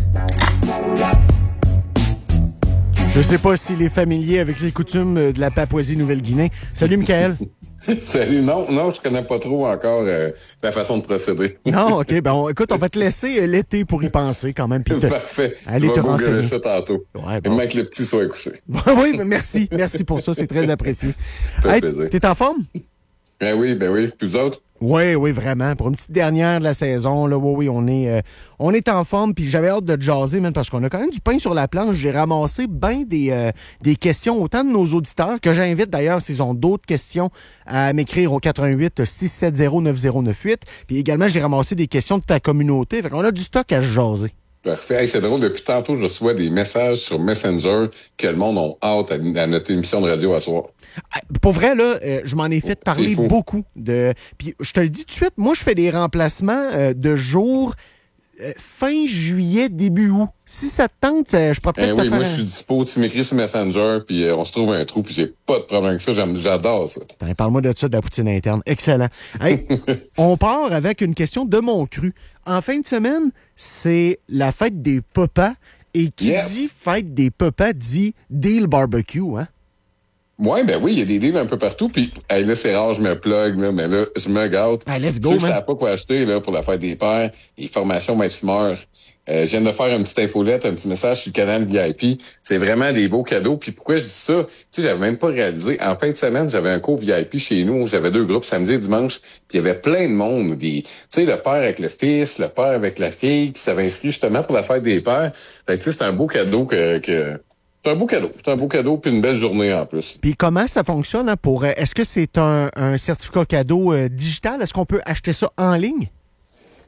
Je sais pas s'il est familier avec les coutumes de la Papouasie-Nouvelle-Guinée. Salut, Michael. Salut. Non, non, je connais pas trop encore euh, la façon de procéder. Non, OK. Ben, on, écoute, on va te laisser l'été pour y penser quand même. Puis te, Parfait. Allez je vais te renseigner. ça tantôt. Ouais, bon. Même que le petit soit couché. Oui, mais merci. Merci pour ça. C'est très apprécié. Ça fait hey, plaisir. T'es en forme? Ben oui, ben oui. Puis vous autres? Oui, oui, vraiment. Pour une petite dernière de la saison, là, oui, oui, on est, euh, on est en forme. Puis j'avais hâte de te jaser, même, parce qu'on a quand même du pain sur la planche. J'ai ramassé bien des, euh, des questions, autant de nos auditeurs, que j'invite d'ailleurs, s'ils ont d'autres questions, à m'écrire au quatre un huit, six sept zéro, neuf zéro neuf huit. Puis également, j'ai ramassé des questions de ta communauté. Fait qu'on a du stock à se jaser. Parfait. Hey, c'est drôle, depuis tantôt, je reçois des messages sur Messenger que le monde a hâte à, à notre émission de radio à soir. Pour vrai, là, euh, je m'en ai fait parler beaucoup. De... Puis je te le dis tout de suite, moi, je fais des remplacements euh, de jours euh, fin juillet, début août. Si ça te tente, euh, je pourrais peut-être eh te oui, faire... moi, je suis dispo. Tu m'écris sur Messenger, puis euh, on se trouve un trou, puis j'ai pas de problème avec ça. J'aime, j'adore ça. Attends, parle-moi de ça, de la poutine interne. Excellent. Hey, on part avec une question de mon cru. En fin de semaine, c'est la fête des papas. Et qui yeah. dit fête des papas dit deal barbecue, hein? Ouais, ben oui, il y a des deals un peu partout. Puis hey, là, c'est rare, je me plug, là, mais là, je me gâte. Hey, let's go, tu sais, man. Je savais pas quoi acheter là, pour la fête des pères. Les formations maître fumeur. Euh, je viens de faire une petite infolette, un petit message sur le canal V I P. C'est vraiment des beaux cadeaux. Puis pourquoi je dis ça? Tu sais, j'avais même pas réalisé. En fin de semaine, j'avais un cours V I P chez nous. J'avais deux groupes, samedi et dimanche. Puis il y avait plein de monde. Des, tu sais, le père avec le fils, le père avec la fille qui s'avait inscrit justement pour la fête des pères. Fait que tu sais, c'est un beau cadeau que... que C'est un beau cadeau. C'est un beau cadeau puis une belle journée en plus. Puis comment ça fonctionne hein, pour est-ce que c'est un, un certificat cadeau euh, digital? Est-ce qu'on peut acheter ça en ligne?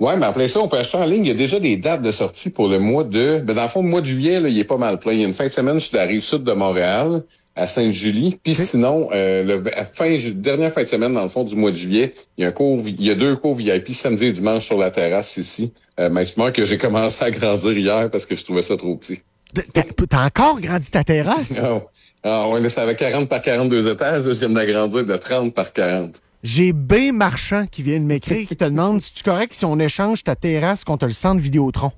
Ouais, mais en plein ça, on peut acheter en ligne. Il y a déjà des dates de sortie pour le mois de... Ben, dans le fond, le mois de juillet, là, il est pas mal plein. Il y a une fin de semaine, je suis de la Rive-Sud de Montréal, à Sainte-Julie. Puis okay. sinon, euh, le fin, dernière fin de semaine, dans le fond, du mois de juillet, il y a un cours, il y a deux cours V I P samedi et dimanche sur la terrasse ici. Euh, maintenant que j'ai commencé à grandir hier parce que je trouvais ça trop petit. T'as, t'as encore grandi ta terrasse? Oh. Ah ouais, là, ça avait quarante par quarante-deux étages. Là, je viens d'agrandir de trente par quarante. J'ai B Marchand qui vient de m'écrire, qui te demande si tu correct si on échange ta terrasse contre le centre Vidéotron.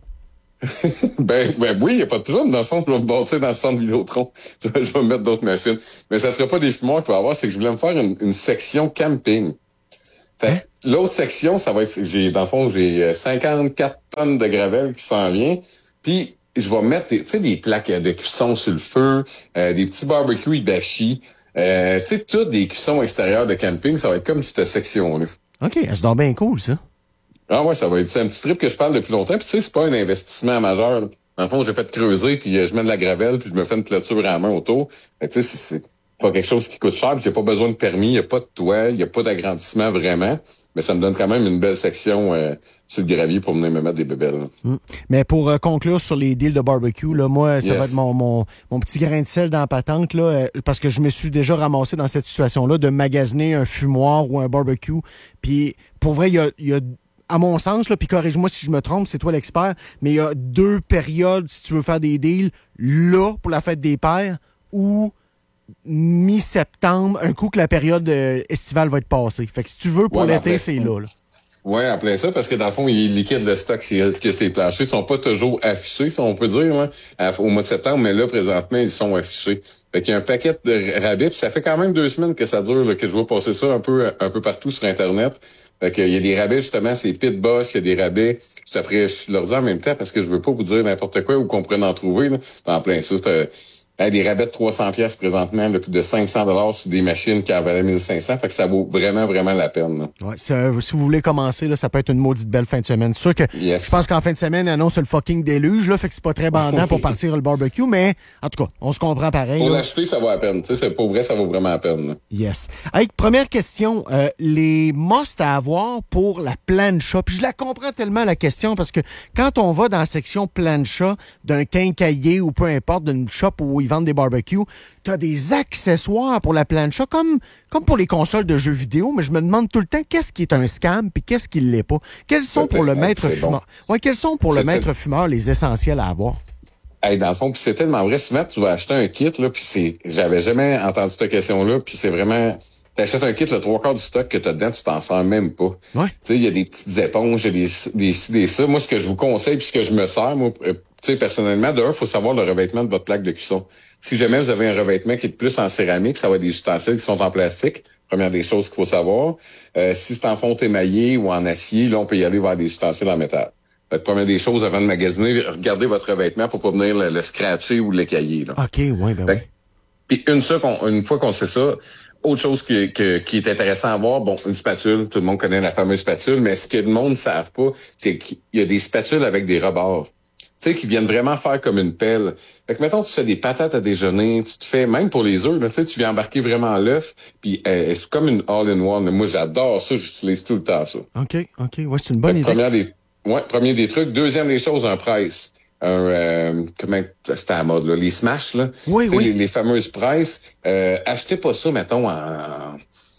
ben, ben oui, il n'y a pas de trouble. Dans le fond, je vais me bâtir dans le centre Vidéotron. Je vais, je vais me mettre d'autres machines. Mais ça ne sera pas des fumoirs qu'il va y avoir, c'est que je voulais me faire une, une section camping. Fait hein? L'autre section, ça va être, j'ai, dans le fond, j'ai cinquante-quatre tonnes de gravel qui s'en vient. Puis, je vais mettre, tu sais, des plaques de cuisson sur le feu, euh, des petits barbecues hibachi. Euh, tu sais, toutes des cuissons extérieures de camping, ça va être comme cette section-là. OK, c'est donc bien cool, ça. Ah ouais, ça va être c'est un petit trip que je parle depuis longtemps. Puis tu sais, c'est pas un investissement majeur. Là. Dans le fond, j'ai fait creuser, puis euh, je mets de la gravelle, puis je me fais une clôture à la main autour. Tu sais, c'est, c'est pas quelque chose qui coûte cher, puis j'ai pas besoin de permis, il n'y a pas de toit, il n'y a pas d'agrandissement vraiment. Mais ça me donne quand même une belle section euh, sur le gravier pour venir me mettre des bébelles. Mmh. Mais pour euh, conclure sur les deals de barbecue, là, moi, ça yes. va être mon, mon, mon petit grain de sel dans la patente, là, euh, parce que je me suis déjà ramassé dans cette situation-là de magasiner un fumoir ou un barbecue. Puis, pour vrai, il y a, y a, à mon sens, là, puis corrige-moi si je me trompe, c'est toi l'expert, mais il y a deux périodes si tu veux faire des deals, là, pour la fête des pères, ou mi-septembre, un coup que la période euh, estivale va être passée. Fait que si tu veux, pour ouais, l'été, c'est là, là. Oui, en plein ça, parce que dans le fond, il est liquide de stock, c'est que ces planchers sont pas toujours affichés, si on peut dire, hein, à, au mois de septembre, mais là, présentement, ils sont affichés. Fait qu'il y a un paquet de rabais, puis ça fait quand même deux semaines que ça dure, là, que je vois passer ça un peu un peu partout sur Internet. Fait qu'il y a des rabais, justement, c'est Pit Boss, il y a des rabais. Juste après, je leur dis en même temps, parce que je veux pas vous dire n'importe quoi ou qu'on pourrait en trouver, là. En plein ça, c'est Hey, des rabais de trois cents pièces présentement, là, plus de cinq cents dollars sur des machines qui en valaient mille cinq cents. Fait que ça vaut vraiment, vraiment la peine. Là. Ouais, si, euh, si vous voulez commencer, là, ça peut être une maudite belle fin de semaine. C'est sûr que yes. je pense qu'en fin de semaine, ils annoncent le fucking déluge, là, fait que c'est pas très bandant pour partir le barbecue, mais en tout cas, on se comprend pareil. Pour là. l'acheter, ça vaut la peine. Tu sais, pour vrai, ça vaut vraiment la peine. Là. Yes. Hey, première question, euh, les must à avoir pour la plancha. Puis je la comprends tellement, la question, parce que quand on va dans la section plancha d'un quincaillier ou peu importe, d'une shop où ils vendent des barbecues, t'as des accessoires pour la plancha, comme, comme pour les consoles de jeux vidéo, mais je me demande tout le temps qu'est-ce qui est un scam puis qu'est-ce qui l'est pas. Quels sont pour le maître fumeur? Bon. Ouais, quels sont pour c'est le maître fait... fumeur les essentiels à avoir? Hey, dans le fond, puis c'est tellement vrai, souvent tu vas acheter un kit, là, puis c'est. J'avais jamais entendu cette question-là, puis c'est vraiment. T'achètes un kit, le trois quarts du stock que t'as dedans, tu t'en sers même pas. Ouais. Tu sais, il y a des petites éponges, il y a des, des ci, des ça. Moi, ce que je vous conseille, puis ce que je me sers, moi, tu sais, personnellement, d'un, il faut savoir le revêtement de votre plaque de cuisson. Si jamais vous avez un revêtement qui est plus en céramique, ça va être des ustensiles qui sont en plastique. Première des choses qu'il faut savoir. Euh, si c'est en fonte émaillée ou en acier, là, on peut y aller vers des ustensiles en métal. Fait que première des choses, avant de magasiner, regardez votre revêtement pour pas venir le, le scratcher ou l'écailler. Là. OK, oui, ben oui. Puis une, ça, qu'on, une fois qu'on sait ça, autre chose que, que, qui est intéressant à voir, bon, une spatule, tout le monde connaît la fameuse spatule, mais ce que le monde ne savent pas, c'est qu'il y a des spatules avec des rebords. Tu sais, qui viennent vraiment faire comme une pelle. Fait que, mettons, tu fais des patates à déjeuner, tu te fais, même pour les œufs, tu sais, tu viens embarquer vraiment l'œuf, puis euh, c'est comme une all-in-one. Moi, j'adore ça, j'utilise tout le temps ça. OK, OK, ouais, c'est une bonne idée. Première des, ouais, premier des trucs. Deuxième des choses, un presse. Un, euh, comment, c'était à la mode, là, les smash, là. Oui, oui. Les, les fameuses presses. Euh, achetez pas ça, mettons, en...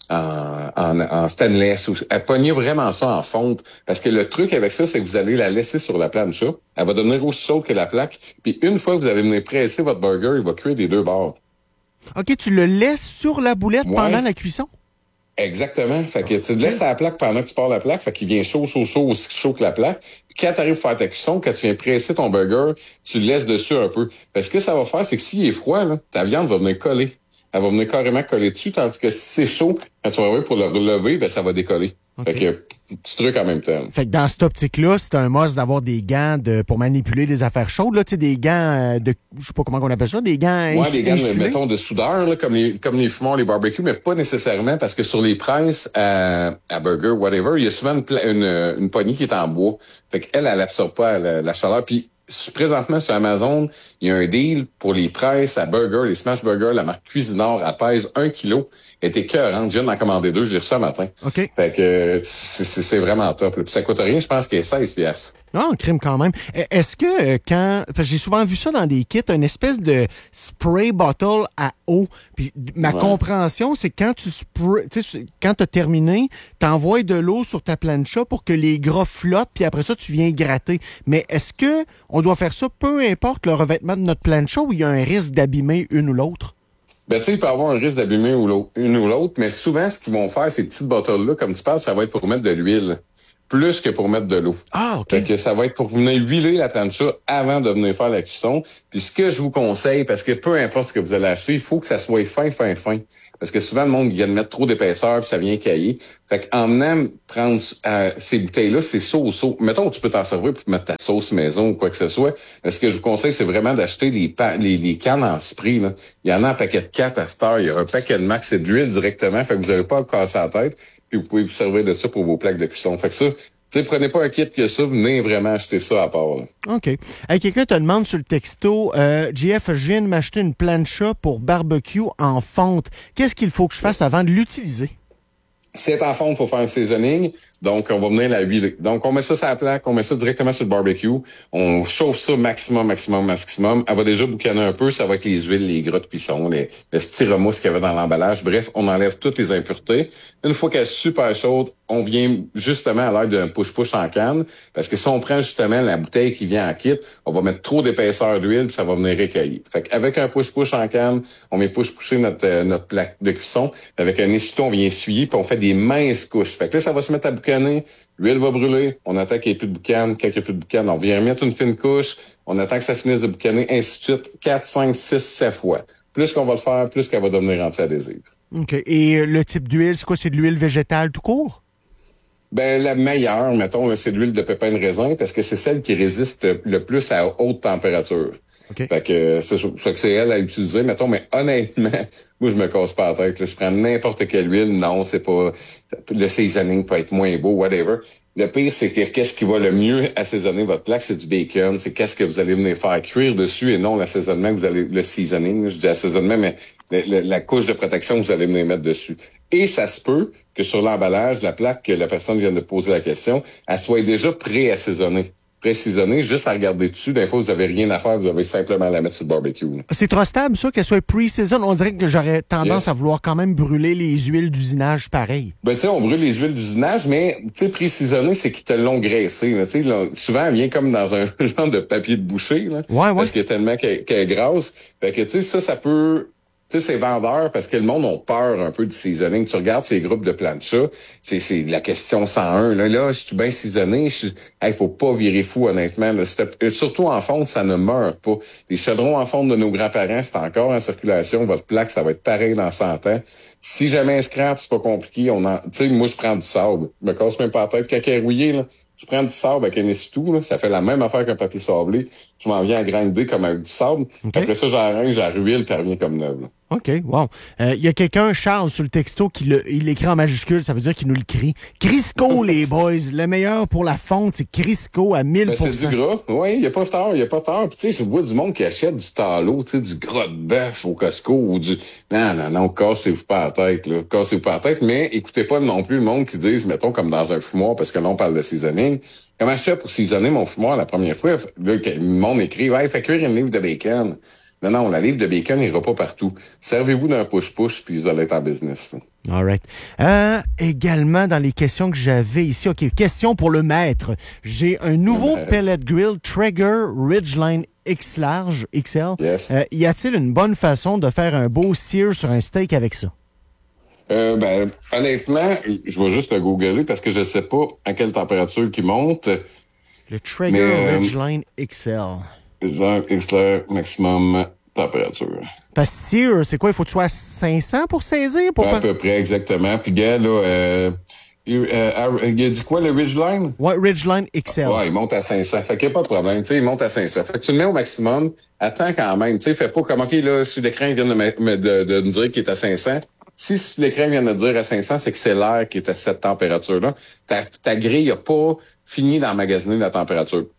En, en, en stainless. Pognez vraiment ça en fonte. Parce que le truc avec ça, c'est que vous allez la laisser sur la plancha. Elle va devenir aussi chaude que la plaque. Puis une fois que vous allez venir presser votre burger, il va cuire des deux bords. OK, tu le laisses sur la boulette ouais. pendant la cuisson? Exactement. Fait que tu laisses la plaque pendant que tu pars la plaque. Fait qu'il vient chaud, chaud, chaud, aussi chaud que la plaque. Puis quand tu arrives à faire ta cuisson, quand tu viens presser ton burger, tu le laisses dessus un peu. Parce que ce que ça va faire, c'est que s'il est froid, là, ta viande va venir coller. Elle va venir carrément coller dessus, tandis que si c'est chaud, quand tu vas arriver pour le relever, ben ça va décoller. Okay. Fait que, petit truc en même temps. Fait que dans cette optique-là, c'est un must d'avoir des gants de pour manipuler des affaires chaudes, là, tu sais, des gants de, je sais pas comment on appelle ça, des gants Ouais, des gants, insulés. mettons, de soudeur, là, comme les, comme les fumeurs, les barbecues, mais pas nécessairement, parce que sur les presses à, à burger, whatever, il y a souvent une, une, une poignée qui est en bois. Fait qu'elle, elle absorbe pas la, la chaleur, puis présentement sur Amazon, il y a un deal pour les presses à burger, les smash burgers, la marque Cuisinart, elle pèse un kilo. Elle est écœurante. Je viens d'en commander deux, je l'ai reçu ce matin. OK. Fait que c'est, c'est, c'est vraiment top. Là. Puis ça coûte rien, je pense qu'il est seize piastres. Non, crime quand même. Est-ce que euh, quand... Parce que j'ai souvent vu ça dans des kits, une espèce de spray bottle à eau. Puis ma Ouais. compréhension, c'est quand tu spray, tu sais, quand t'as terminé, t'envoies de l'eau sur ta plancha pour que les gras flottent, puis après ça, tu viens gratter. Mais est-ce que on doit faire ça peu importe le revêtement de notre plancha ou il y a un risque d'abîmer une ou l'autre? Ben, tu sais, il peut y avoir un risque d'abîmer ou l'autre, une ou l'autre, mais souvent, ce qu'ils vont faire, ces petites bottles-là, comme tu parles, ça va être pour mettre de l'huile. Plus que pour mettre de l'eau. Ah, OK. Fait que ça va être pour venir huiler la plancha avant de venir faire la cuisson. Puis ce que je vous conseille, parce que peu importe ce que vous allez acheter, il faut que ça soit fin, fin, fin. Parce que souvent, le monde vient de mettre trop d'épaisseur puis ça vient cailler. Fait qu'en venant prendre euh, ces bouteilles-là, c'est sauce. Mettons, tu peux t'en servir pour mettre ta sauce maison ou quoi que ce soit. Mais ce que je vous conseille, c'est vraiment d'acheter les, pa- les, les cannes en spray. Là. Il y en a un paquet de quatre à cette heure. Il y a un paquet de max, c'est de l'huile directement. Fait que vous n'avez pas à vous casser la tête. Puis vous pouvez vous servir de ça pour vos plaques de cuisson. Fait que ça, tu sais, prenez pas un kit que ça, venez vraiment acheter ça à part. Là. OK. Hey, quelqu'un te demande sur le texto, euh, J F, je viens de m'acheter une plancha pour barbecue en fonte. Qu'est-ce qu'il faut que je fasse avant de l'utiliser? C'est en fonte, il faut faire un seasoning. Donc, on va venir la huiler. Donc, on met ça sur la plaque, on met ça directement sur le barbecue. On chauffe ça maximum, maximum, maximum. Elle va déjà boucaner un peu. Ça va avec les huiles, les gras de cuisson, les, le styromousse qu'il y avait dans l'emballage. Bref, on enlève toutes les impuretés. Une fois qu'elle est super chaude, on vient justement à l'aide d'un push-push en canne. Parce que si on prend justement la bouteille qui vient en kit, on va mettre trop d'épaisseur d'huile puis ça va venir récailler. Fait qu'avec un push-push en canne, on vient push-pusher notre, euh, notre plaque de cuisson. Avec un essuie-tout, on vient essuyer puis on fait des minces couches. Fait que là, ça va se mettre à boucaner. L'huile va brûler. On attend qu'il n'y ait plus de boucan. Quand il n'y a plus de boucan, on vient remettre une fine couche. On attend que ça finisse de boucaner, ainsi de suite. quatre, cinq, six, sept fois. Plus qu'on va le faire, plus qu'elle va devenir anti-adhésive. OK. Et euh, le type d'huile, c'est quoi? C'est de l'huile végétale tout court? Ben, la meilleure, mettons, c'est de l'huile de pépin de raisin parce que c'est celle qui résiste le plus à haute température. Okay. Fait que c'est, fait que c'est elle à utiliser, mettons, mais honnêtement, moi, je me casse pas la tête. Là. Je prends n'importe quelle huile. Non, c'est pas... Le seasoning peut être moins beau, whatever. Le pire, c'est que qu'est-ce qui va le mieux assaisonner votre plaque, c'est du bacon. C'est qu'est-ce que vous allez venir faire cuire dessus et non l'assaisonnement que vous allez... Le seasoning, je dis assaisonnement, mais le, le, la couche de protection que vous allez venir mettre dessus. Et ça se peut que sur l'emballage, la plaque que la personne vient de poser la question, elle soit déjà pré-assaisonnée. Pré-saisonnée, juste à regarder dessus. Des fois, vous avez rien à faire, vous avez simplement à la mettre sur le barbecue. Là. C'est trop stable, ça, qu'elle soit pre-season. On dirait que j'aurais tendance yes. à vouloir quand même brûler les huiles d'usinage pareil. Ben, tu sais, on brûle les huiles d'usinage, mais, tu sais, pré-saisonné, c'est qu'ils te l'ont graissé. Tu sais, souvent, elle vient comme dans un genre de papier de boucher, là. Ouais, ouais. Parce qu'il y a tellement qu'elle, qu'elle est grasse. Fait que, tu sais, ça, ça peut... Tu sais, c'est vendeur parce que le monde a peur un peu du seasoning. Tu regardes ces groupes de plancha, c'est, c'est la question cent un. Là, là je suis bien seasonné. Il hey, faut pas virer fou, honnêtement. Là. Surtout en fonte, ça ne meurt pas. Les chaudrons en fonte de nos grands-parents, c'est encore en circulation. Votre plaque, ça va être pareil dans cent ans. Si jamais un scrap, c'est pas compliqué. On en, tu sais, moi, je prends du sable. Je me casse même pas la tête. Quand elle est rouillée, là, je prends du sable avec un essuie-tout, là, ça fait la même affaire qu'un papier sablé. Je m'en viens à grinder comme avec du sable. Okay. Après ça, j'arrange, j'arruile, puis elle revient comme neuve. Là. OK, wow. Il euh, y a quelqu'un, Charles, sur le texto, qui le, il l'écrit en majuscule, ça veut dire qu'il nous le crie. Crisco, les boys, le meilleur pour la fonte, c'est Crisco à mille pour cent. Ben, c'est du gras, oui, il n'y a pas tard, il n'y a pas tard. Puis tu sais, je vois du monde qui achète du tallow, tu sais, du gras de bœuf au Costco ou du... Non, non, non, cassez-vous pas la tête, là, cassez-vous pas la tête, mais écoutez pas non plus le monde qui dise, mettons, comme dans un fumoir, parce que là, on parle de seasoning. Comment je fais pour seasonner mon fumoir la première fois? Là, le monde écrit, ouais, fait cuire une livre de bacon. Non, non, la livre de bacon n'ira pas partout. Servez-vous d'un push-push, puis vous allez être en business. All right. Euh, également, dans les questions que j'avais ici, OK, question pour le maître. J'ai un nouveau pellet grill Traeger Ridgeline X large, X L. Yes. Euh, y a-t-il une bonne façon de faire un beau sear sur un steak avec ça? Euh, ben, honnêtement, je vais juste le googler parce que je sais pas à quelle température qu'il monte. Le Traeger euh, Ridgeline X L. Ridgeline X L maximum température. Parce que sear, c'est quoi? Il faut que tu sois à cinq cents pour saisir? Pour à faire... peu près, exactement. Puis, gars, là, euh, il, euh, il a dit quoi, le Ridgeline? Ouais, Ridgeline X L. Ouais, il monte à cinq cents. Fait qu'il n'y a pas de problème. Tu sais, il monte à cinq cents. Fait que tu le mets au maximum. Attends quand même. Tu sais, fais pas comme, OK, là, si l'écran vient de me, de, de me dire qu'il est à cinq cents. Si, si l'écran vient de dire à cinq cents, c'est que c'est l'air qui est à cette température-là. Ta, ta grille n'a pas fini d'emmagasiner la température.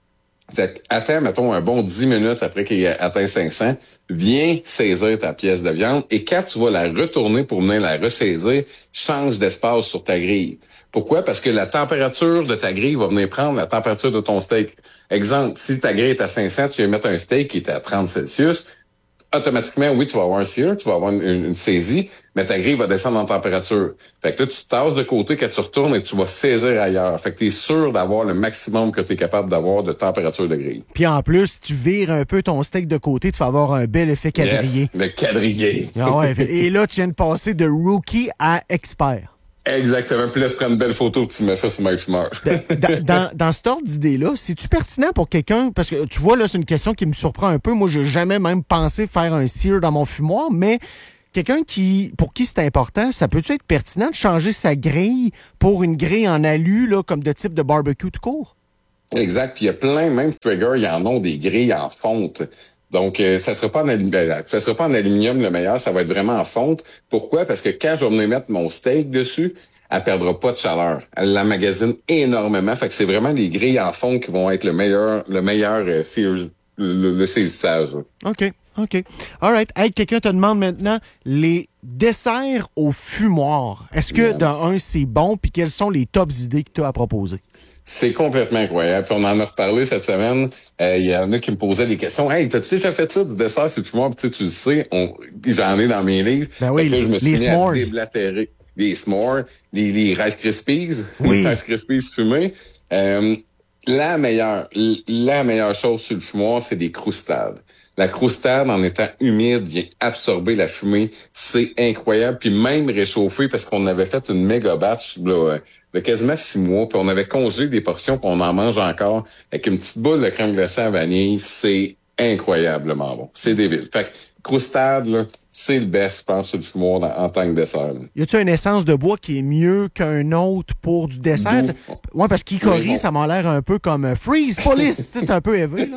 Fait que, attends, mettons, un bon dix minutes après qu'il ait atteint cinq cents, viens saisir ta pièce de viande et quand tu vas la retourner pour venir la ressaisir, change d'espace sur ta grille. Pourquoi? Parce que la température de ta grille va venir prendre la température de ton steak. Exemple, si ta grille est à cinq cents, tu viens mettre un steak qui est à trente Celsius, automatiquement, oui, tu vas avoir un sear, tu vas avoir une, une saisie, mais ta grille va descendre en température. Fait que là, tu te tasses de côté quand tu retournes et tu vas saisir ailleurs. Fait que tu es sûr d'avoir le maximum que tu es capable d'avoir de température de grille. Puis en plus, si tu vires un peu ton steak de côté, tu vas avoir un bel effet quadrillé. Yes, le quadrillé. Ah ouais, et là, tu viens de passer de rookie à expert. Exactement. Puis là, tu prends une belle photo et tu mets ça sur MyFumeur. dans, dans, dans cet ordre d'idée-là, c'est-tu pertinent pour quelqu'un? Parce que tu vois, là, c'est une question qui me surprend un peu. Moi, j'ai jamais même pensé faire un sear dans mon fumoir, mais quelqu'un qui, pour qui c'est important, ça peut-tu être pertinent de changer sa grille pour une grille en alu, là, comme de type de barbecue tout court? Exact. Puis il y a plein, même Traeger, ils en ont des grilles en fonte. Donc, euh, ça sera pas en aluminium, ça sera pas en aluminium le meilleur, ça va être vraiment en fonte. Pourquoi? Parce que quand je vais venir mettre mon steak dessus, elle perdra pas de chaleur. Elle l'emmagasine énormément. Fait que c'est vraiment les grilles en fonte qui vont être le meilleur, le meilleur euh, le, le, le saisissage. OK. OK. All right. Hey, quelqu'un te demande maintenant les desserts au fumoir. Est-ce que, yeah. dans un, c'est bon? Puis quelles sont les tops idées que tu as à proposer? C'est complètement incroyable. Puis on en a reparlé cette semaine. Il euh, y en a qui me posaient des questions. Hey, t'as-tu déjà fait ça, du dessert, c'est fumoir? Puis tu le sais, on, j'en ai dans mes livres. Ben oui, là, je me suis les mis s'mores. à déblatérer. Les s'mores, les, les Rice Krispies, oui. les Rice Krispies fumés. Euh, la meilleure, la meilleure chose sur le fumoir, c'est des croustades. La croustade, en étant humide, vient absorber la fumée. C'est incroyable. Puis même réchauffer, parce qu'on avait fait une méga batch là, de quasiment six mois, puis on avait congelé des portions, puis on en mange encore avec une petite boule de crème glacée à vanille. C'est incroyablement bon. C'est débile. Fait que croustade, là, c'est le best, je pense, sur le fumoir en, en tant que dessert. Là. Y a-tu une essence de bois qui est mieux qu'un autre pour du dessert? Oui, parce qu'Hickory, ça m'a l'air un peu comme Freeze Police. C'est un peu élevé.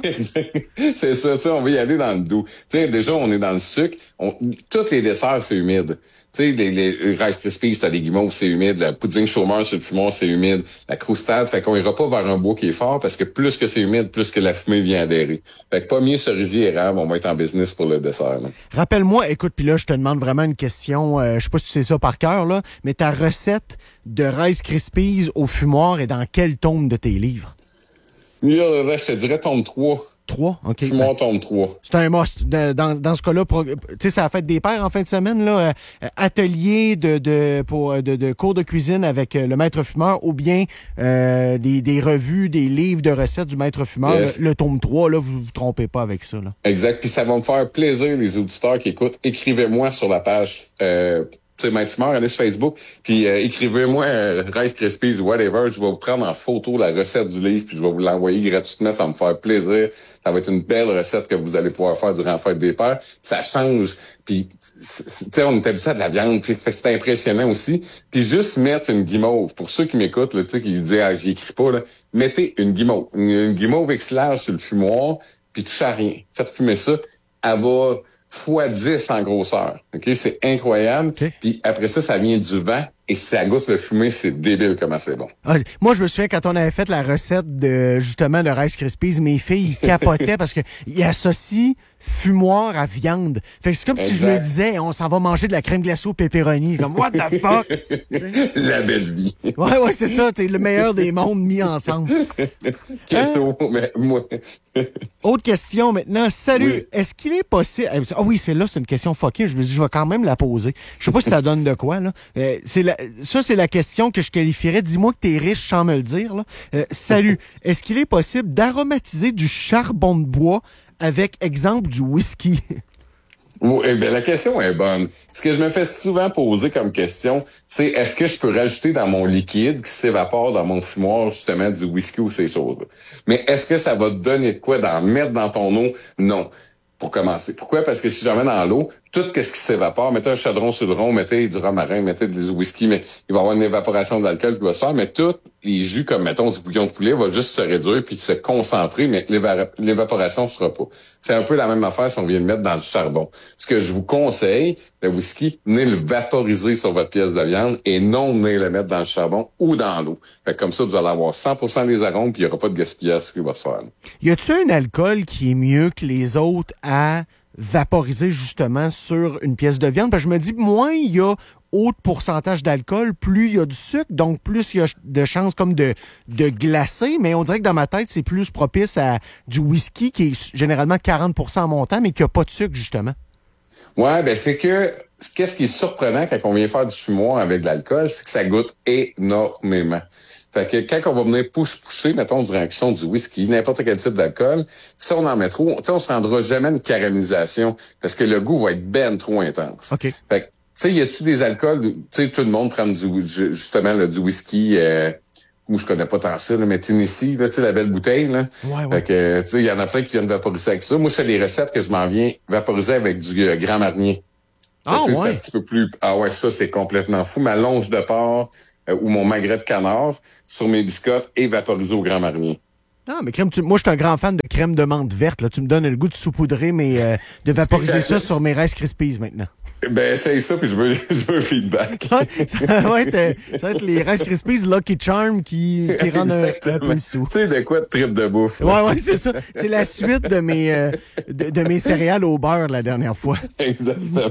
C'est ça, tu sais, on va y aller dans le doux. Tu sais, déjà, on est dans le sucre. On, tous les desserts, c'est humide. Tu sais, les, les Rice Krispies, t'as des guimauves, c'est humide. La pudding chômeur sur le fumoir, c'est humide. La croustade, fait qu'on ira pas vers un bois qui est fort parce que plus que c'est humide, plus que la fumée vient adhérer. Fait que pas mieux cerisier érable, on va être en business pour le dessert. Là. Rappelle-moi, écoute, puis là, je te demande vraiment une question, euh, je sais pas si tu sais ça par cœur, là, mais ta recette de Rice Krispies au fumoir est dans quel tome de tes livres? Là, là, je te dirais tome trois. trois? OK. Fumoir tome trois. C'est un must. De, dans, dans ce cas-là, tu sais, ça a fait des pairs en fin de semaine, là. Euh, atelier de, de, pour, de, de cours de cuisine avec euh, le maître fumeur ou bien euh, des, des revues, des livres de recettes du maître fumeur. Yes. Le, le tome trois, là, vous vous trompez pas avec ça, là. Exact. Puis ça va me faire plaisir, les auditeurs qui écoutent. Écrivez-moi sur la page euh, tu sais, Maître Fumeur, allez sur Facebook, puis euh, écrivez-moi euh, Rice Krispies ou whatever, je vais vous prendre en photo la recette du livre, puis je vais vous l'envoyer gratuitement, ça va me faire plaisir. Ça va être une belle recette que vous allez pouvoir faire durant la fête des pères. Ça change, puis tu sais, on est habitué à de la viande, puis c'est impressionnant aussi. Puis juste mettre une guimauve, pour ceux qui m'écoutent, tu sais, qui disent ah, j'y écris pas, là, mettez une guimauve, une, une guimauve X large sur le fumoir, puis touchez à rien. Faites fumer ça, elle va fois dix en grosseur. OK? C'est incroyable. Okay. Puis après ça, ça vient du vent et ça goûte le fumé, c'est débile comment c'est bon. Ah, moi, je me souviens quand on avait fait la recette de, justement, de Rice Krispies, mes filles, ils capotaient parce que ils associent fumoir à viande. Fait que c'est comme exact. Si je me disais, on s'en va manger de la crème glacée au pepperoni. Comme, what the fuck? La belle vie. Ouais, ouais, c'est ça. C'est le meilleur des mondes mis ensemble. Keto, hein? Mais moi. Autre question maintenant. Salut. Oui. Est-ce qu'il est possible... Ah oh oui, c'est là, c'est une question fuckée. Je me dis, je vais quand même la poser. Je sais pas si ça donne de quoi, là. Euh, c'est la... Ça, c'est la question que je qualifierais. Dis-moi que t'es riche sans me le dire, là. Euh, salut. Est-ce qu'il est possible d'aromatiser du charbon de bois avec, exemple, du whisky? Oui, eh bien, la question est bonne. Ce que je me fais souvent poser comme question, c'est est-ce que je peux rajouter dans mon liquide qui s'évapore dans mon fumoir, justement, du whisky ou ces choses-là? Mais est-ce que ça va te donner de quoi d'en mettre dans ton eau? Non. Pour commencer. Pourquoi? Parce que si j'en mets dans l'eau, tout ce qui s'évapore, mettez un chadron sur le rhum, mettez du romarin, mettez du whisky, mais il va y avoir une évaporation de l'alcool qui va se faire, mais tous les jus, comme mettons du bouillon de poulet, va juste se réduire puis se concentrer, mais l'éva- l'évaporation ne se fera pas. C'est un peu la même affaire si on vient le mettre dans le charbon. Ce que je vous conseille, le whisky, venez le vaporiser sur votre pièce de viande et non venez le mettre dans le charbon ou dans l'eau. Fait que comme ça, vous allez avoir cent pour cent des arômes puis il n'y aura pas de gaspillage qui va se faire. Y a-t-il un alcool qui est mieux que les autres à vaporiser justement sur une pièce de viande? Parce que je me dis, moins il y a haut pourcentage d'alcool, plus il y a du sucre, donc plus il y a de chances comme de, de glacer, mais on dirait que dans ma tête, c'est plus propice à du whisky qui est généralement quarante pour cent en montant, mais qui n'a pas de sucre, justement. Ouais, ben c'est que qu'est-ce qui est surprenant quand on vient faire du fumoir avec de l'alcool, c'est que ça goûte énormément. Fait que quand on va venir push-pusher, mettons, du réaction du whisky, n'importe quel type d'alcool, si on en met trop, on se rendra jamais à une caramélisation parce que le goût va être ben trop intense. OK. Fait que, tu sais, y a-tu des alcools, tu sais, tout le monde prend du, justement, là, du whisky, euh, moi, je connais pas tant ça, là, mais Tennessee, là, tu sais, la belle bouteille, là. Ouais, ouais. Fait que, tu sais, il y en a plein qui viennent vaporiser avec ça. Moi, je fais des recettes que je m'en viens vaporiser avec du euh, Grand Marnier. Ah, ouais. C'est un petit peu plus, ah ouais, ça, c'est complètement fou. Ma longe de porc, euh, ou mon magret de canard sur mes biscottes et vaporisé au Grand Marnier. Ah, mais crème, tu, moi, je suis un grand fan de crème de menthe verte. Là. Tu me donnes le goût de saupoudrer, mais euh, de vaporiser ça sur mes Rice Krispies maintenant. Ben, essaye ça, puis je veux, je veux un feedback. Ouais, ça, va être, euh, ça va être les Rice Krispies Lucky Charm qui, qui rendent un, un peu le sou. Tu sais, de quoi de trip de bouffe. Ouais, ouais, c'est ça. C'est la suite de mes, euh, de, de mes céréales au beurre la dernière fois. Exactement.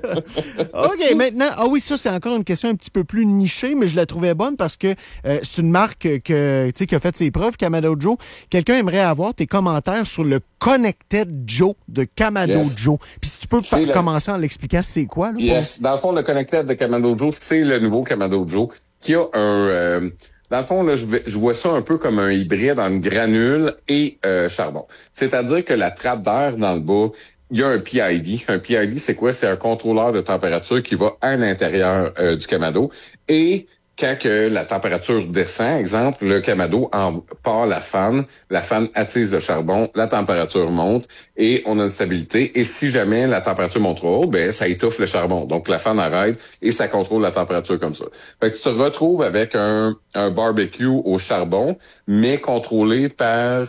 OK, maintenant, ah oui, ça, c'est encore une question un petit peu plus nichée, mais je la trouvais bonne parce que euh, c'est une marque que, tu sais, qui a fait ses preuves, Kamado Joe. Quelqu'un aimerait avoir tes commentaires sur le Connected Joe de Kamado yes. Joe. Puis si tu peux pa- le... commencer en l'expliquant, c'est quoi? Là, yes. pour... Dans le fond, le Connected de Kamado Joe, c'est le nouveau Kamado Joe qui a un... Euh, dans le fond, là, je, je vois ça un peu comme un hybride en granule et euh, charbon. C'est-à-dire que la trappe d'air dans le bas, il y a un P I D. Un P I D, c'est quoi? C'est un contrôleur de température qui va à l'intérieur euh, du Kamado. Et quand que la température descend, exemple, le Kamado en part la fan, la fan attise le charbon, la température monte et on a une stabilité. Et si jamais la température monte trop haut, ben ça étouffe le charbon. Donc la fan arrête et ça contrôle la température comme ça. Fait que tu te retrouves avec un, un barbecue au charbon, mais contrôlé par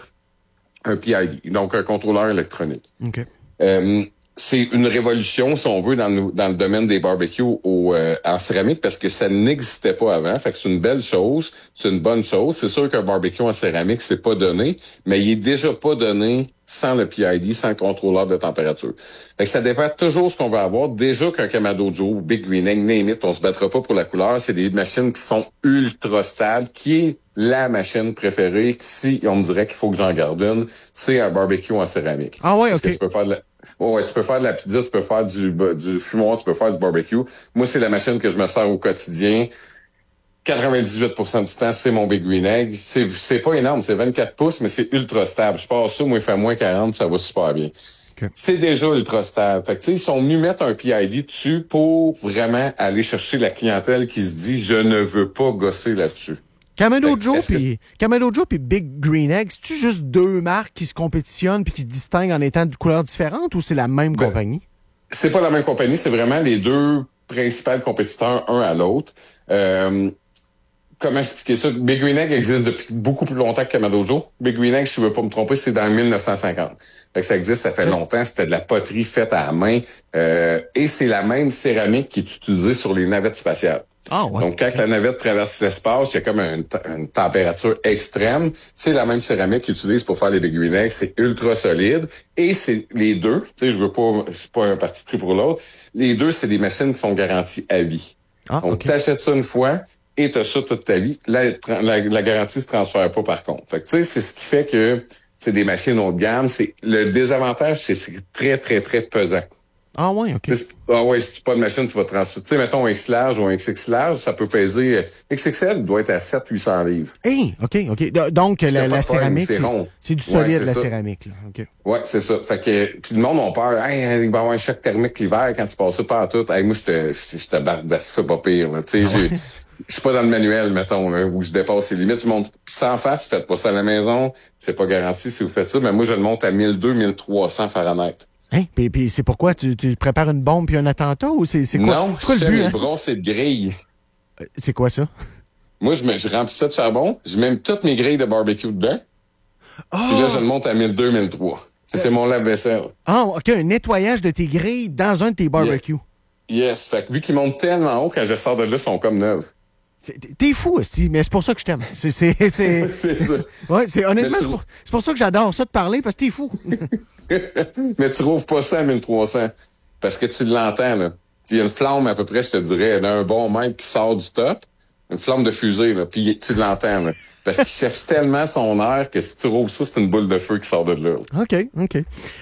un P I D, donc un contrôleur électronique. OK. Euh, c'est une révolution, si on veut, dans le, dans le domaine des barbecues au, euh, en céramique parce que ça n'existait pas avant. Fait que c'est une belle chose, c'est une bonne chose. C'est sûr qu'un barbecue en céramique, c'est pas donné, mais il est déjà pas donné sans le P I D, sans le contrôleur de température. Fait que ça dépend toujours de ce qu'on va avoir. Déjà qu'un Kamado Joe, Big Green Egg, name it, on se battra pas pour la couleur. C'est des machines qui sont ultra stables, qui est la machine préférée. Si on me dirait qu'il faut que j'en garde une, c'est un barbecue en céramique. Ah ouais, OK. Parce que tu peux faire de la... Oh ouais, tu peux faire de la pizza, tu peux faire du, du fumoir, tu peux faire du barbecue. Moi, c'est la machine que je me sers au quotidien. quatre-vingt-dix-huit pour cent du temps, c'est mon Big Green Egg. C'est, c'est pas énorme, c'est vingt-quatre pouces, mais c'est ultra stable. Je passe ça, moi, il fait moins quarante, ça va super bien. Okay. C'est déjà ultra stable. Fait que, tu sais, ils sont venus mettre un P I D dessus pour vraiment aller chercher la clientèle qui se dit « je ne veux pas gosser là-dessus ». Kamado Joe puis Kamado Joe puis Big Green Egg, c'est-tu juste deux marques qui se compétitionnent puis qui se distinguent en étant de couleurs différentes ou c'est la même ben, compagnie? C'est pas la même compagnie, c'est vraiment les deux principaux compétiteurs un à l'autre. Euh, comment expliquer ça? Big Green Egg existe depuis beaucoup plus longtemps que Kamado Joe. Big Green Egg, si je ne veux pas me tromper, c'est dans mille neuf cent cinquante. Fait que ça existe, ça fait longtemps. C'était de la poterie faite à la main. Euh, et c'est la même céramique qui est utilisée sur les navettes spatiales. Ah, ouais. Donc, quand okay. la navette traverse l'espace, il y a comme une, t- une température extrême. C'est la même céramique qu'ils utilisent pour faire les Big Green Eggs. C'est ultra solide. Et c'est les deux. Tu sais, je veux pas, je suis pas un parti pris pour l'autre. Les deux, c'est des machines qui sont garanties à vie. Ah, Donc, okay. t'achètes ça une fois et t'as ça toute ta vie. La, la, la garantie se transfère pas par contre. Fait que, tu sais, c'est ce qui fait que c'est des machines haut de gamme. C'est, le désavantage, c'est que c'est très, très, très pesant. Ah ouais, OK. Ah ouais, si tu n'as pas de machine, tu vas transférer. Tu sais, mettons un X large ou un X X large, ça peut peser... X X L doit être à sept à huit cents livres. Hey, OK, OK. Donc, la, la céramique, c'est, c'est, c'est du solide, ouais, c'est la ça. céramique. Là. Okay. Ouais, c'est ça. Fait que puis le monde a peur. Hey, il va y avoir un choc thermique l'hiver quand tu passes ça par tout. Hey, moi, je te, je te bardasse ça pas pire. Tu sais, j'ai... Je suis pas dans le manuel, mettons, là, où je dépasse les limites. Je monte sans face, faites pas ça à la maison. C'est pas garanti si vous faites ça. Mais moi, je le monte à mille deux cents, mille trois cents Fahrenheit. Hein? Puis, puis c'est pourquoi? Tu, tu prépares une bombe puis un attentat ou c'est, c'est quoi? Non, c'est quoi je le fais but, mes hein? brossées de grilles. Euh, C'est quoi ça? Moi, je, me, je remplis ça de charbon, je mets toutes mes grilles de barbecue dedans, oh! puis là, je le monte à mille deux, mille trois. C'est mon lave-vaisselle. Ah, OK, un nettoyage de tes grilles dans un de tes barbecues. Yeah. Yes, fait que vu qu'ils montent tellement haut, quand je sors de là, ils sont comme neufs. C'est, t'es fou, aussi, mais c'est pour ça que je t'aime. C'est, c'est, c'est... c'est ça. Ouais, c'est, honnêtement, tu... c'est, pour, c'est pour ça que j'adore ça de parler, parce que t'es fou. Mais tu rouvres pas ça à mille trois cents, parce que tu l'entends, là. Il y a une flamme, à peu près, je te dirais, d'un bon mètre qui sort du top, une flamme de fusée, là, puis tu l'entends, là. Parce qu'il cherche tellement son air que si tu rouvres ça, c'est une boule de feu qui sort de là. OK, OK.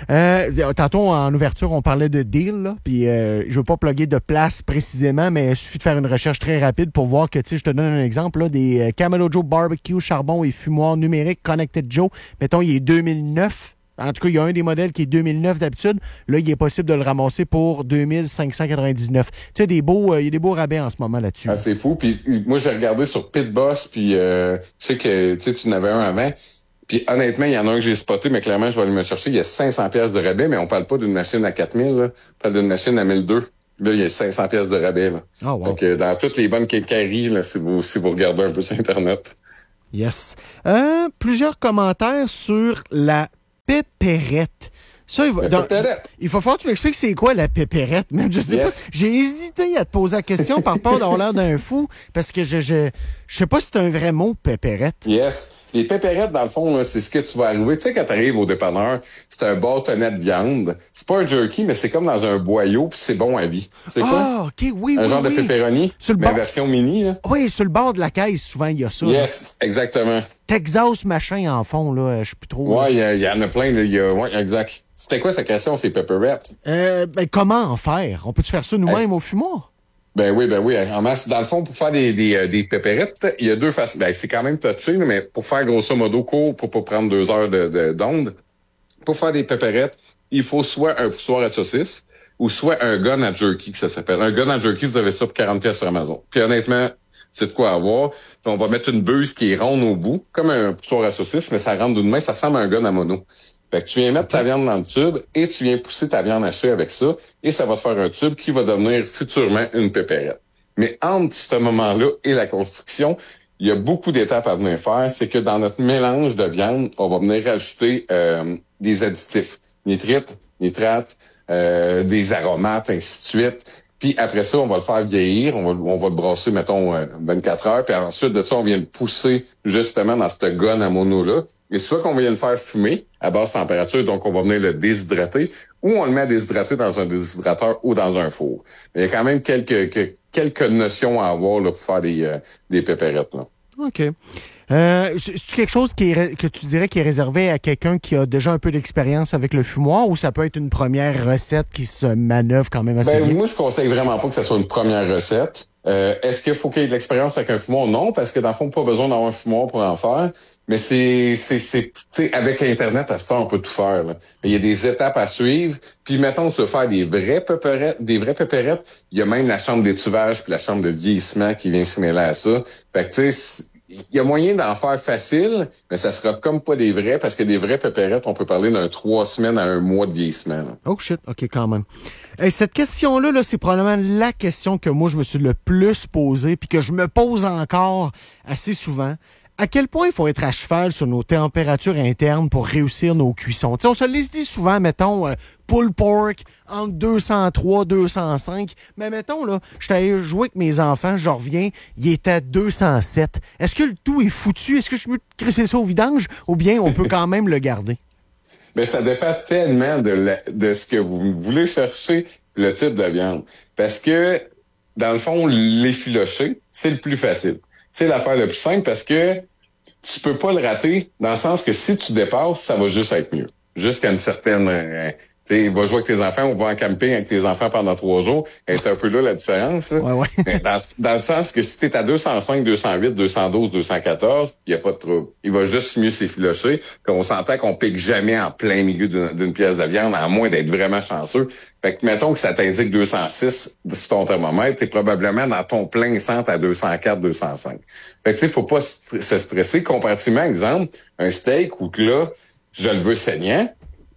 Euh, tantôt, en ouverture, on parlait de deal, là, puis euh, je veux pas plugger de place précisément, mais il suffit de faire une recherche très rapide pour voir que, tu sais, je te donne un exemple, là, des euh, Camelo Joe Barbecue, charbon et fumoir numérique Connected Joe. Mettons, il est deux mille neuf. En tout cas, il y a un des modèles qui est deux mille neuf d'habitude. Là, il est possible de le ramasser pour deux mille cinq cent quatre-vingt-dix-neuf. Tu sais, des beaux, euh, il y a des beaux rabais en ce moment là-dessus. Ah, c'est fou. Puis moi, j'ai regardé sur Pitboss, puis euh, je sais que tu sais, tu en avais un avant. Puis honnêtement, il y en a un que j'ai spoté, mais clairement, je vais aller me chercher. Il y a cinq cents pièces de rabais, mais on parle pas d'une machine à quatre mille, là. On parle d'une machine à mille deux. Là, il y a cinq cents pièces de rabais, là. Oh, wow. Donc, euh, dans toutes les bonnes quincailleries, là, si vous, si vous regardez un peu sur Internet. Yes. Euh, plusieurs commentaires sur la pépérette. Ça, il va, dans, il faut falloir que tu m'expliques c'est quoi la pépérette. Même, je sais yes. pas. J'ai hésité à te poser la question par peur d'avoir l'air d'un fou parce que je, je, je sais pas si c'est un vrai mot, pépérette. Yes. Les pépérettes, dans le fond, là, c'est ce que tu vas arriver. Tu sais, quand tu arrives au dépanneur, c'est un bâtonnet de viande. C'est pas un jerky, mais c'est comme dans un boyau, puis c'est bon à vie. C'est quoi? Ah, OK, oui, un oui, genre oui. de pepperoni, sur le mais bord... version mini. Là. Oui, sur le bord de la caisse, souvent, il y a ça. Yes, là. Exactement. Texas machin, en fond, là, je sais plus trop. Ouais, il y, y en a plein. Là, y a... Ouais, exact. C'était quoi sa question, ces pepperettes? Euh, ben, comment en faire? On peut-tu faire ça nous-mêmes hey. au fumoir? Ben oui, ben oui. En masse, dans le fond, pour faire des, des, des pépérettes, il y a deux façons. Ben, c'est quand même touché, mais pour faire grosso modo court, pour pas prendre deux heures de, de, d'onde, pour faire des pépérettes, il faut soit un poussoir à saucisse ou soit un gun à jerky, que ça s'appelle. Un gun à jerky, vous avez ça pour quarante pièces sur Amazon. Puis honnêtement, c'est de quoi avoir. Puis on va mettre une buse qui est ronde au bout, comme un poussoir à saucisse, mais ça rentre d'une main, ça ressemble à un gun à mono. Fait que tu viens mettre ta viande dans le tube et tu viens pousser ta viande hachée avec ça et ça va te faire un tube qui va devenir futurement une pépérette. Mais entre ce moment-là et la construction, il y a beaucoup d'étapes à venir faire. C'est que dans notre mélange de viande, on va venir rajouter euh, des additifs, nitrites, nitrates, euh, des aromates, ainsi de suite. Puis après ça, on va le faire vieillir, on va, on va le brasser, mettons, vingt-quatre heures. Puis ensuite de ça, on vient le pousser justement dans cette gonne à mono-là. Et soit qu'on vient le faire fumer à basse température, donc on va venir le déshydrater, ou on le met à déshydrater dans un déshydrateur ou dans un four. Mais il y a quand même quelques, que, quelques notions à avoir là, pour faire des, euh, des pépérettes. Là. OK. Euh, c'est quelque chose qui est, que tu dirais qui est réservé à quelqu'un qui a déjà un peu d'expérience avec le fumoir ou ça peut être une première recette qui se manœuvre quand même assez ben, bien? Moi, je conseille vraiment pas que ça soit une première recette. Euh, est-ce qu'il faut qu'il y ait de l'expérience avec un fumoir? Non, parce que dans le fond, pas besoin d'avoir un fumoir pour en faire. Mais c'est, c'est, c'est, tu sais, avec l'Internet, à ce temps, on peut tout faire, là. Il y a des étapes à suivre. Puis, mettons, tu veux faire des vraies pépérettes, des vraies pépérettes. Il y a même la chambre d'étuvage puis la chambre de vieillissement qui vient se mêler à ça. Fait que, tu sais, il y a moyen d'en faire facile, mais ça sera comme pas des vrais, parce que des vraies pépérettes, on peut parler d'un trois semaines à un mois de vieillissement, là. Oh shit, OK, quand même. Hey, cette question-là, là, c'est probablement la question que moi, je me suis le plus posée puis que je me pose encore assez souvent. À quel point il faut être à cheval sur nos températures internes pour réussir nos cuissons? T'sais, on se les dit souvent, mettons, euh, pulled pork entre deux cent trois, deux cent cinq. Mais mettons, là, je suis allé jouer avec mes enfants, je reviens, il est à deux cent sept. Est-ce que le tout est foutu? Est-ce que je peux crisser ça au vidange ou bien on peut quand même le garder? Ben, ça dépend tellement de, la, de ce que vous voulez chercher, le type de viande. Parce que, dans le fond, l'effiloché, c'est le plus facile. C'est l'affaire la plus simple parce que tu peux pas le rater dans le sens que si tu dépasses, ça va juste être mieux. Jusqu'à une certaine... Euh, tu sais, va jouer avec tes enfants, on va en camping avec tes enfants pendant trois jours. C'est un peu là la différence. Là. Ouais, ouais. dans, dans le sens que si t'es à deux cent cinq, deux cent huit, deux cent douze, deux cent quatorze, il n'y a pas de trouble. Il va juste mieux s'effilocher. Puis on s'entend qu'on pique jamais en plein milieu d'une, d'une pièce de viande, à moins d'être vraiment chanceux. Fait que mettons que ça t'indique deux cent six sur ton thermomètre, t'es probablement dans ton plein centre à deux cent quatre, deux cent cinq. Fait que tu sais, faut pas se stresser. Comparativement, exemple, un steak où que là, je le veux saignant,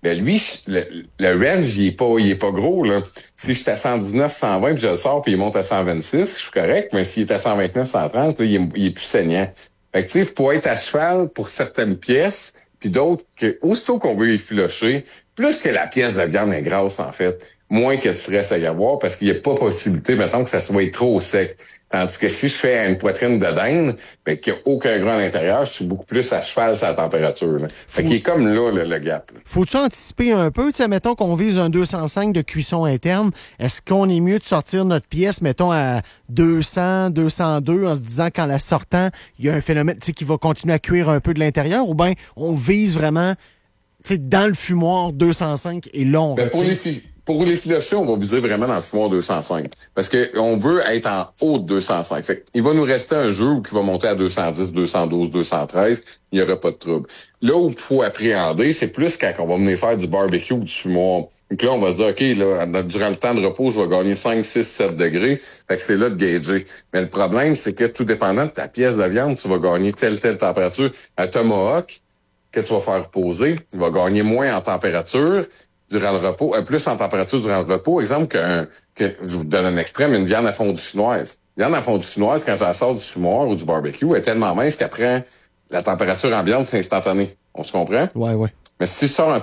Ben lui, le, le range, il est pas, il est pas gros, là. Si je suis à cent dix-neuf, cent vingt, puis je le sors, puis il monte à cent vingt-six, je suis correct, mais s'il est à cent vingt-neuf, cent trente, là, il est, il est plus saignant. Fait que, tu sais, il faut être à cheval pour certaines pièces, puis d'autres que, aussitôt qu'on veut effilocher, plus que la pièce de viande est grasse, en fait, moins que tu restes à y avoir, parce qu'il n'y a pas possibilité, mettons, que ça soit trop sec. Tandis que si je fais une poitrine de dinde, ben, qu'il n'y a aucun gras à l'intérieur, je suis beaucoup plus à cheval sur la température. Là. Fait Faut... qu'il est comme là, le, le gap. Là. Faut-tu anticiper un peu? Tu sais, mettons qu'on vise un deux cent cinq de cuisson interne. Est-ce qu'on est mieux de sortir notre pièce, mettons, à deux cents, deux cent deux, en se disant qu'en la sortant, il y a un phénomène, tu sais, qui va continuer à cuire un peu de l'intérieur? Ou bien on vise vraiment, tu sais, dans le fumoir deux cent cinq et là, on ben, pour les filles. Pour les filochés, on va viser vraiment dans le fumoir deux cent cinq. Parce que on veut être en haut de deux cent cinq. Fait il va nous rester un jeu qui va monter à deux cent dix, deux cent douze, deux cent treize. Il n'y aura pas de trouble. Là où il faut appréhender, c'est plus quand on va venir faire du barbecue ou du fumoir. Donc là, on va se dire, OK, là, durant le temps de repos, je vais gagner cinq, six, sept degrés. Fait que c'est là de gager. Mais le problème, c'est que tout dépendant de ta pièce de viande, tu vas gagner telle, telle température. Un tomahawk que tu vas faire reposer, il va gagner moins en température durant le repos, euh, plus en température durant le repos. Exemple, qu'un, que, je vous donne un extrême, une viande à fondue chinoise. Une viande à fondue chinoise, quand je la sors du fumoir ou du barbecue, elle est tellement mince qu'après, la température ambiante, c'est instantané. On se comprend? Ouais, ouais. Mais si je sors un